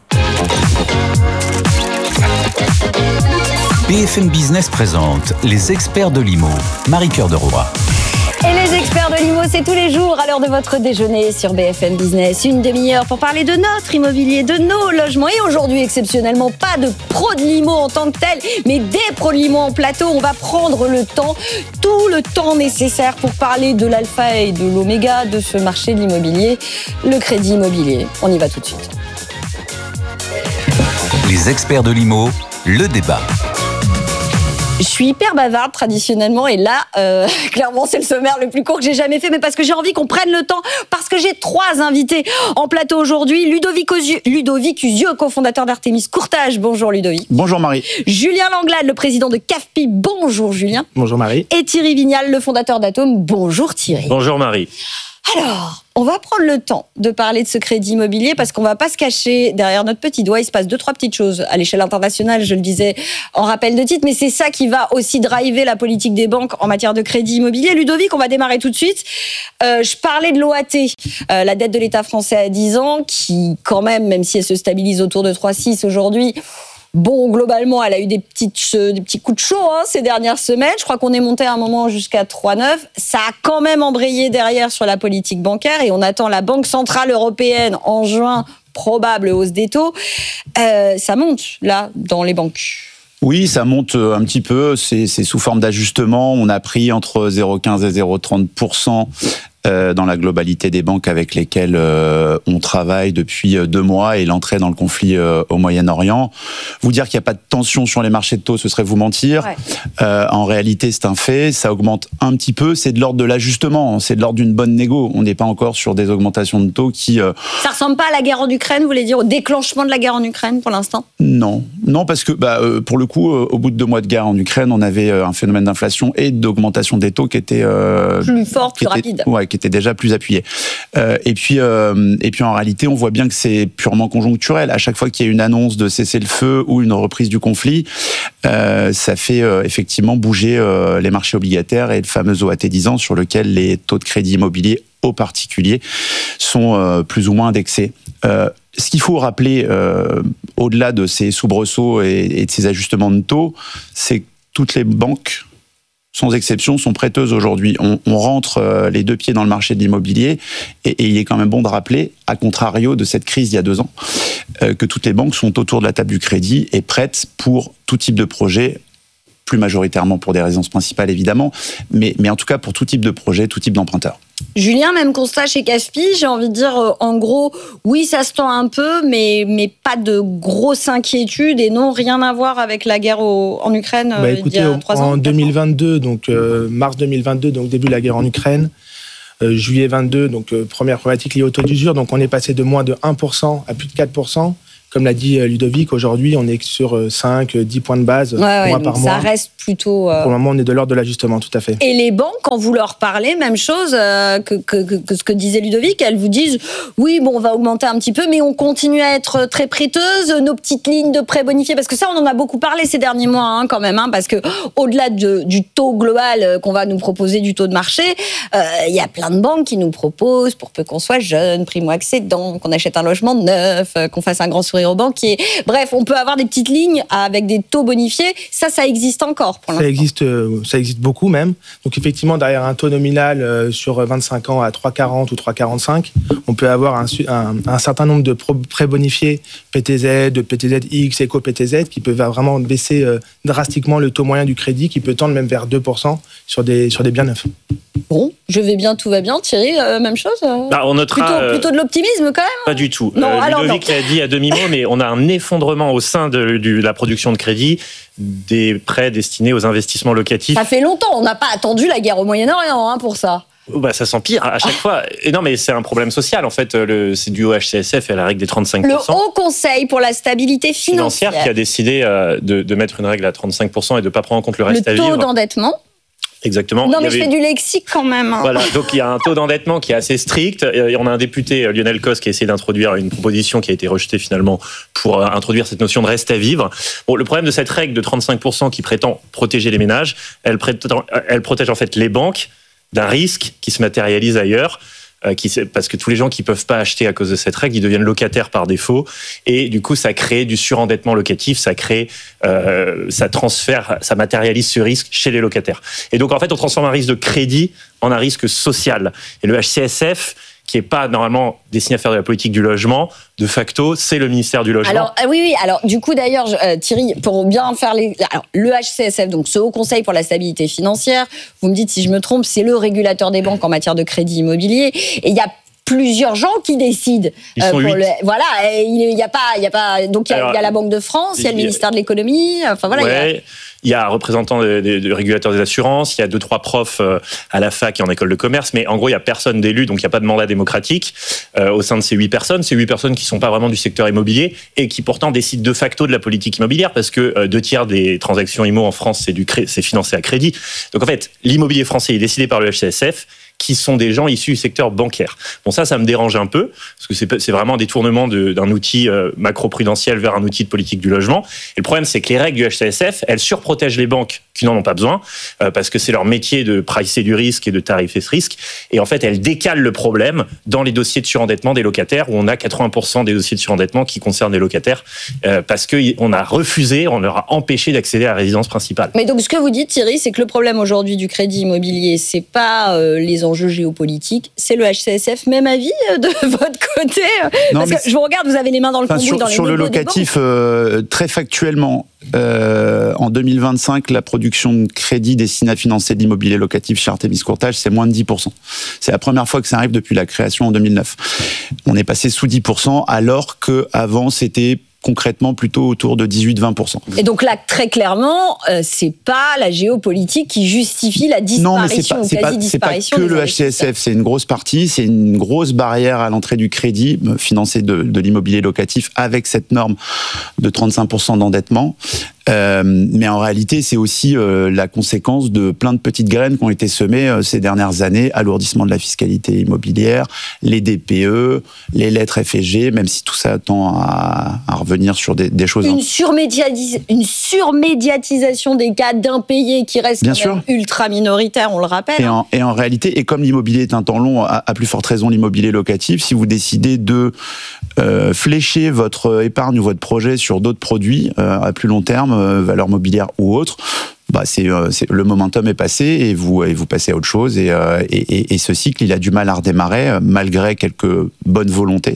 BFM Business présente les experts de l'IMO. Marie-Cœur de Roy. Et les experts de l'IMO, c'est tous les jours à l'heure de votre déjeuner sur BFM Business. Une demi-heure pour parler de notre immobilier, de nos logements. Et aujourd'hui, exceptionnellement, pas de pros de l'IMO en tant que tel, mais des pros de l'IMO en plateau. On va prendre le temps, tout le temps nécessaire pour parler de l'alpha et de l'oméga de ce marché de l'immobilier, le crédit immobilier. On y va tout de suite. Les experts de l'IMO, le débat. Je suis hyper bavarde traditionnellement et là, clairement, c'est le sommaire le plus court que j'ai jamais fait, mais parce que j'ai envie qu'on prenne le temps, parce que j'ai 3 invités en plateau aujourd'hui. Ludovic Usieux, cofondateur d'Artémis Courtage. Bonjour Ludovic. Bonjour Marie. Julien Langlade, le président de CAFPI. Bonjour Julien. Bonjour Marie. Et Thierry Vignal, le fondateur d'Atome. Bonjour Thierry. Bonjour Marie. Alors, on va prendre le temps de parler de ce crédit immobilier parce qu'on va pas se cacher derrière notre petit doigt. Il se passe 2-3 petites choses à l'échelle internationale, je le disais en rappel de titre, mais c'est ça qui va aussi driver la politique des banques en matière de crédit immobilier. Ludovic, on va démarrer tout de suite. Je parlais de l'OAT, la dette de l'État français à 10 ans, qui quand même si elle se stabilise autour de 3,6 aujourd'hui, bon, globalement, elle a eu des petits coups de chaud ces dernières semaines. Je crois qu'on est monté à un moment jusqu'à 3,9. Ça a quand même embrayé derrière sur la politique bancaire et on attend la Banque Centrale Européenne en juin, probable hausse des taux. Ça monte, là, dans les banques. Oui, ça monte un petit peu, c'est sous forme d'ajustement. On a pris entre 0,15 et 0,30% dans la globalité des banques avec lesquelles on travaille depuis 2 mois et l'entrée dans le conflit au Moyen-Orient. Vous dire qu'il n'y a pas de tension sur les marchés de taux, ce serait vous mentir. Ouais. En réalité, c'est un fait, ça augmente un petit peu, c'est de l'ordre de l'ajustement, c'est de l'ordre d'une bonne négo. On n'est pas encore sur des augmentations de taux qui... Ça ressemble pas à la guerre en Ukraine, vous voulez dire, au déclenchement de la guerre en Ukraine pour l'instant ? Non, parce que pour le coup, au bout de 2 mois de guerre en Ukraine, on avait un phénomène d'inflation et d'augmentation des taux qui était... plus fort, plus rapide. Ouais, qui était déjà plus appuyé. Et puis en réalité, on voit bien que c'est purement conjoncturel. À chaque fois qu'il y a une annonce de cessez-le-feu ou une reprise du conflit, ça fait effectivement bouger les marchés obligataires et le fameux OAT 10 ans sur lequel les taux de crédit immobilier aux particuliers sont plus ou moins indexés. Ce qu'il faut rappeler, au-delà de ces soubresauts et de ces ajustements de taux, c'est que toutes les banques, sans exception, sont prêteuses aujourd'hui. On rentre les 2 pieds dans le marché de l'immobilier et il est quand même bon de rappeler, à contrario de cette crise il y a 2 ans, que toutes les banques sont autour de la table du crédit et prêtes pour tout type de projet, plus majoritairement pour des résidences principales évidemment, mais en tout cas pour tout type de projet, tout type d'emprunteur. Julien, même constat chez CASPI, j'ai envie de dire, en gros, oui, ça se tend un peu, mais pas de grosse inquiétude et non, rien à voir avec la guerre en Ukraine écoutez, il y a 3 ans. En 2022, donc mars 2022, donc début de la guerre en Ukraine, juillet 22, donc première problématique liée au taux d'usure, donc on est passé de moins de 1% à plus de 4%. Comme l'a dit Ludovic, aujourd'hui, on est sur 5-10 points de base mois par mois. Ça reste plutôt... Pour le moment, on est de l'ordre de l'ajustement, tout à fait. Et les banques, quand vous leur parlez, même chose que ce que disait Ludovic, elles vous disent « Oui, bon, on va augmenter un petit peu, mais on continue à être très prêteuses, nos petites lignes de prêts bonifiés. » Parce que ça, on en a beaucoup parlé ces derniers mois, quand même, parce que au-delà du taux global qu'on va nous proposer, du taux de marché, il y a plein de banques qui nous proposent, pour peu qu'on soit jeune, primo-accédant, qu'on achète un logement neuf, qu'on fasse un grand sourire au banquier. Bref, on peut avoir des petites lignes avec des taux bonifiés. Ça existe encore pour l'instant. Ça existe beaucoup même. Donc effectivement, derrière un taux nominal sur 25 ans à 3,40 ou 3,45, on peut avoir un certain nombre de prêts bonifiés PTZ, PTZX, Éco-PTZ qui peuvent vraiment baisser drastiquement le taux moyen du crédit qui peut tendre même vers 2% sur des biens neufs. Bon, je vais bien, tout va bien. Thierry, même chose on notera plutôt de l'optimisme quand même. Pas du tout. Non, Ludovic l'a dit à demi-mot, mais on a un effondrement au sein de la production de crédit des prêts destinés aux investissements locatifs. Ça fait longtemps, on n'a pas attendu la guerre au Moyen-Orient pour ça. Ça s'empire à chaque fois. Et non, mais c'est un problème social, en fait. C'est dû au HCSF et à la règle des 35%. Le Haut Conseil pour la stabilité financière qui a décidé de mettre une règle à 35% et de ne pas prendre en compte le reste à vivre. Le taux d'endettement. Exactement. Non, mais je fais du lexique quand même. Voilà, donc il y a un taux d'endettement qui est assez strict. On a un député, Lionel Cos, qui a essayé d'introduire une proposition qui a été rejetée finalement pour introduire cette notion de reste à vivre. Bon, le problème de cette règle de 35% qui prétend protéger les ménages, elle protège en fait les banques d'un risque qui se matérialise ailleurs. Parce que tous les gens qui peuvent pas acheter à cause de cette règle, ils deviennent locataires par défaut, et du coup ça crée du surendettement locatif, ça matérialise ce risque chez les locataires. Et donc en fait on transforme un risque de crédit en un risque social. Et le HCSF, qui n'est pas normalement destiné à faire de la politique du logement, de facto, c'est le ministère du Logement. Alors, oui. Alors, du coup, d'ailleurs, Thierry, pour bien faire le HCSF, donc ce Haut Conseil pour la stabilité financière, vous me dites si je me trompe, c'est le régulateur des banques en matière de crédit immobilier. Et il y a plusieurs gens qui décident. Ils sont 8. Voilà, il y a pas. Donc, il y a la Banque de France, il y a le ministère de l'économie. Enfin, voilà. Ouais. Il y a un représentant des régulateurs des assurances, il y a 2-3 profs à la fac et en école de commerce, mais en gros, il n'y a personne d'élu, donc il n'y a pas de mandat démocratique au sein de ces 8 personnes. Ces 8 personnes qui ne sont pas vraiment du secteur immobilier et qui pourtant décident de facto de la politique immobilière parce que 2/3 des transactions immo en France, c'est financé à crédit. Donc en fait, l'immobilier français est décidé par le HCSF, qui sont des gens issus du secteur bancaire. Bon, ça me dérange un peu, parce que c'est vraiment un détournement d'un outil macro-prudentiel vers un outil de politique du logement. Et le problème, c'est que les règles du HCSF, elles surprotègent les banques qui n'en ont pas besoin, parce que c'est leur métier de pricer du risque et de tarifer ce risque. Et en fait, elles décalent le problème dans les dossiers de surendettement des locataires, où on a 80% des dossiers de surendettement qui concernent les locataires, parce qu'on a refusé, on leur a empêché d'accéder à la résidence principale. Mais donc, ce que vous dites, Thierry, c'est que le problème aujourd'hui du crédit immobilier, c'est pas les enjeux géopolitiques, c'est le HCSF. Même avis de votre côté? Parce que je vous regarde, vous avez les mains dans le cambouis, dans les sur le locatif, très factuellement, en 2025, la production de crédit destinée à financer de l'immobilier locatif chez Artémis Courtage, c'est moins de 10%. C'est la première fois que ça arrive depuis la création en 2009. On est passé sous 10%, alors qu'avant, c'était concrètement plutôt autour de 18-20%. Et donc là, très clairement, c'est pas la géopolitique qui justifie la disparition ou quasi-disparition. C'est pas que le HCSF, c'est une grosse partie, c'est une grosse barrière à l'entrée du crédit financé de l'immobilier locatif avec cette norme de 35% d'endettement. Mais en réalité, c'est aussi la conséquence de plein de petites graines qui ont été semées ces dernières années. Alourdissement de la fiscalité immobilière, les DPE, les lettres FSG, même si tout ça tend à revenir sur des choses... Une surmédiatisation des cas d'impayés qui reste quand même ultra minoritaire, on le rappelle. Et en réalité, et comme l'immobilier est un temps long, à plus forte raison l'immobilier locatif, si vous décidez de flécher votre épargne ou votre projet sur d'autres produits à plus long terme, valeur mobilière ou autre, le momentum est passé et vous passez à autre chose et ce cycle il a du mal à redémarrer malgré quelques bonnes volontés.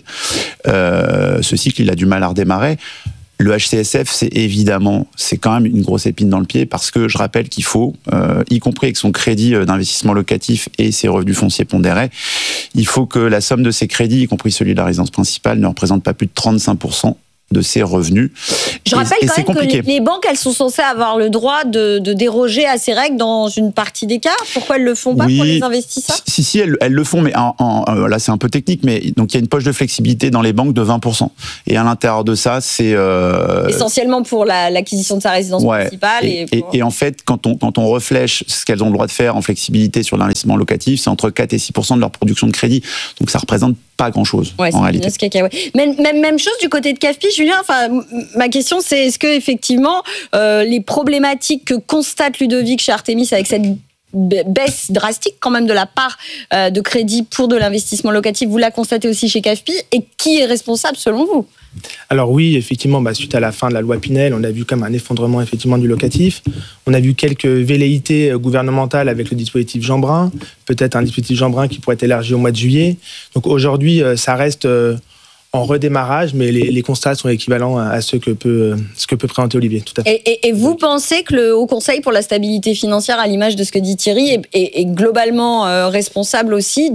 Ce cycle il a du mal à redémarrer. Le HCSF, c'est quand même une grosse épine dans le pied parce que je rappelle qu'il faut, y compris avec son crédit d'investissement locatif et ses revenus fonciers pondérés, il faut que la somme de ces crédits, y compris celui de la résidence principale, ne représente pas plus de 35% de ses revenus. Je rappelle quand même que les banques, elles sont censées avoir le droit de déroger à ces règles dans une partie des cas. Pourquoi elles le font pas pour les investisseurs? Si, elles le font, mais là c'est un peu technique, mais donc il y a une poche de flexibilité dans les banques de 20%. Et à l'intérieur de ça, c'est... essentiellement pour l'acquisition de sa résidence principale. Et en fait, quand on reflèche ce qu'elles ont le droit de faire en flexibilité sur l'investissement locatif, c'est entre 4 et 6% de leur production de crédit. Donc ça représente pas grand-chose en réalité. Même chose du côté de CAFPI, Julien. Enfin, ma question, c'est est-ce que effectivement les problématiques que constate Ludovic chez Artémis avec cette baisse drastique quand même de la part de crédit pour de l'investissement locatif, vous la constatez aussi chez CAFPI, et qui est responsable selon vous? Alors oui, effectivement, suite à la fin de la loi Pinel, on a vu comme un effondrement effectivement du locatif. On a vu quelques velléités gouvernementales avec le dispositif Jeanbrun, peut-être un dispositif Jeanbrun qui pourrait être élargi au mois de juillet. Donc aujourd'hui, ça reste en redémarrage, mais les constats sont équivalents à ce que peut présenter Olivier. Tout à fait. Et vous pensez que le Haut Conseil pour la stabilité financière, à l'image de ce que dit Thierry, est globalement responsable aussi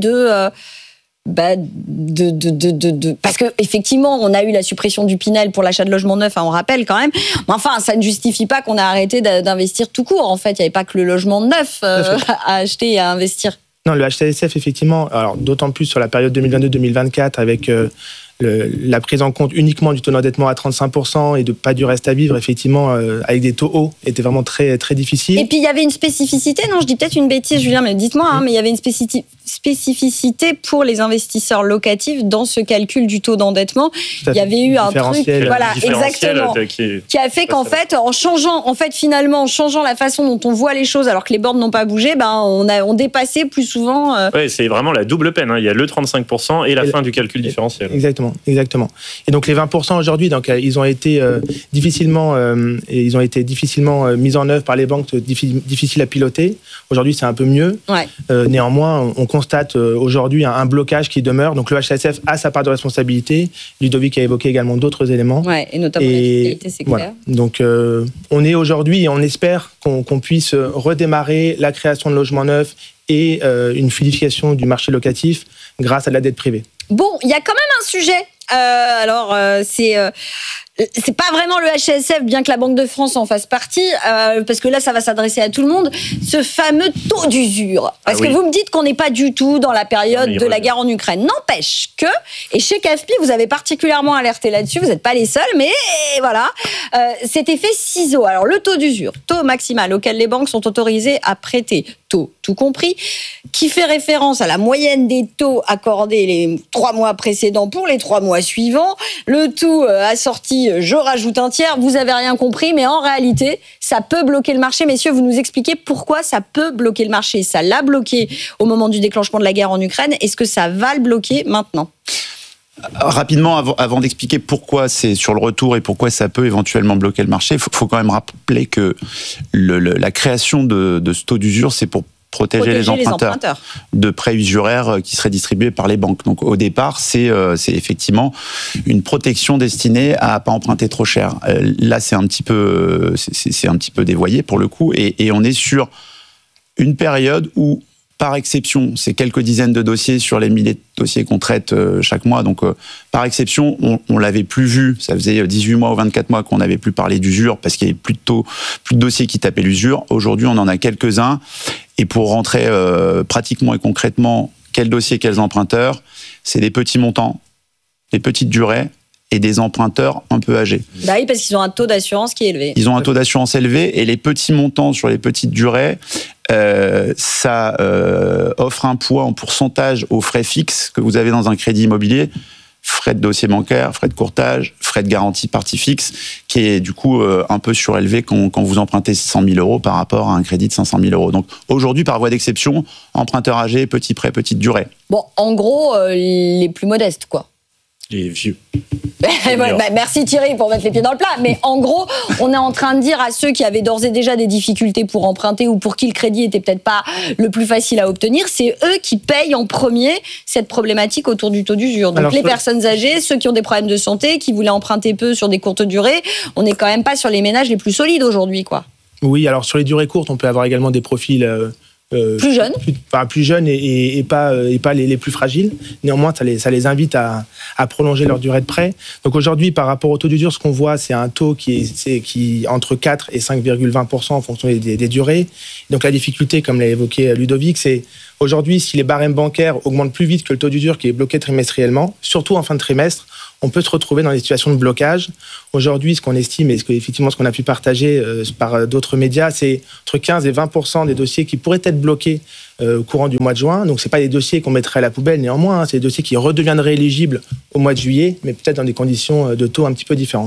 parce que effectivement on a eu la suppression du Pinel pour l'achat de logements neufs, on rappelle quand même, mais enfin ça ne justifie pas qu'on a arrêté d'investir tout court. En fait, il n'y avait pas que le logement neuf à acheter et à investir. Non, le HCSF effectivement, alors d'autant plus sur la période 2022-2024 avec la prise en compte uniquement du taux d'endettement à 35% et de pas du reste à vivre, effectivement, avec des taux hauts, était vraiment très, très difficile. Et puis, il y avait une spécificité, non, je dis peut-être une bêtise, Julien, mais dites-moi, mais il y avait une spécificité pour les investisseurs locatifs dans ce calcul du taux d'endettement. Il y avait eu un truc, voilà, exactement, qui a fait qu'en fait, en changeant la façon dont on voit les choses, alors que les bornes n'ont pas bougé, on dépassait plus souvent. Oui, c'est vraiment la double peine. Il y a le 35% et la fin du calcul différentiel. Exactement. Et donc les 20% aujourd'hui, donc ils ont été difficilement mis en œuvre par les banques, difficiles à piloter. Aujourd'hui, c'est un peu mieux. Ouais. Néanmoins, on constate aujourd'hui un blocage qui demeure. Donc le HCSF a sa part de responsabilité. Ludovic a évoqué également d'autres éléments. Ouais, et notamment la fiscalité, c'est clair. Donc on est aujourd'hui et on espère qu'on puisse redémarrer la création de logements neufs et une fluidification du marché locatif grâce à de la dette privée. Bon, il y a quand même un sujet. C'est pas vraiment le HCSF, bien que la Banque de France en fasse partie, parce que là, ça va s'adresser à tout le monde, ce fameux taux d'usure. Parce que vous me dites qu'on n'est pas du tout dans la période de la guerre en Ukraine. N'empêche que, et chez CAFPI, vous avez particulièrement alerté là-dessus, vous n'êtes pas les seuls, mais voilà, cet effet ciseau. Alors, le taux d'usure, taux maximal auquel les banques sont autorisées à prêter, taux tout compris, qui fait référence à la moyenne des taux accordés les 3 mois précédents pour les 3 mois suivants, le tout assorti, je rajoute un tiers, vous avez rien compris, mais en réalité, ça peut bloquer le marché. Messieurs, vous nous expliquez pourquoi ça peut bloquer le marché. Ça l'a bloqué au moment du déclenchement de la guerre en Ukraine. Est-ce que ça va le bloquer maintenant ? Rapidement, avant d'expliquer pourquoi c'est sur le retour et pourquoi ça peut éventuellement bloquer le marché, il faut quand même rappeler que la création de ce taux d'usure, c'est pour protéger les emprunteurs de prêts usuraires qui seraient distribués par les banques. Donc au départ, c'est effectivement une protection destinée à pas emprunter trop cher. Là, c'est un petit peu dévoyé pour le coup, et on est sur une période où, par exception, c'est quelques dizaines de dossiers sur les milliers de dossiers qu'on traite chaque mois. Donc, par exception, on l'avait plus vu. Ça faisait 18 mois ou 24 mois qu'on n'avait plus parlé d'usure parce qu'il y avait plus de dossiers qui tapaient l'usure. Aujourd'hui, on en a quelques-uns. Et pour rentrer pratiquement et concrètement, quels dossiers, quels emprunteurs, c'est des petits montants, des petites durées et des emprunteurs un peu âgés. Bah oui, parce qu'ils ont un taux d'assurance qui est élevé. Ils ont un taux d'assurance élevé, et les petits montants sur les petites durées, ça offre un poids en pourcentage aux frais fixes que vous avez dans un crédit immobilier, frais de dossier bancaire, frais de courtage, frais de garantie partie fixe, qui est du coup un peu surélevé quand vous empruntez 100 000 euros par rapport à un crédit de 500 000 euros. Donc aujourd'hui, par voie d'exception, emprunteur âgé, petit prêt, petite durée. Bon, en gros, les plus modestes, quoi. Les vieux. Merci Thierry pour mettre les pieds dans le plat. Mais en gros, on est en train de dire à ceux qui avaient d'ores et déjà des difficultés pour emprunter ou pour qui le crédit était peut-être pas le plus facile à obtenir, c'est eux qui payent en premier cette problématique autour du taux d'usure. Donc les personnes âgées, ceux qui ont des problèmes de santé, qui voulaient emprunter peu sur des courtes durées, on n'est quand même pas sur les ménages les plus solides aujourd'hui, quoi. Oui, alors sur les durées courtes, on peut avoir également des profils plus jeunes, plus jeunes et pas les plus fragiles. Néanmoins, ça les invite à prolonger leur durée de prêt. Donc aujourd'hui, par rapport au taux d'usure, ce qu'on voit, c'est un taux qui est entre 4 et 5,20% en fonction des durées. Donc la difficulté, comme l'a évoqué Ludovic, c'est aujourd'hui, si les barèmes bancaires augmentent plus vite que le taux d'usure qui est bloqué trimestriellement, surtout en fin de trimestre, on peut se retrouver dans des situations de blocage. Aujourd'hui, ce qu'on estime, et ce qu'on a pu partager par d'autres médias, c'est entre 15 et 20% des dossiers qui pourraient être bloqués au courant du mois de juin. Donc, ce n'est pas des dossiers qu'on mettrait à la poubelle néanmoins, c'est des dossiers qui redeviendraient éligibles au mois de juillet, mais peut-être dans des conditions de taux un petit peu différentes.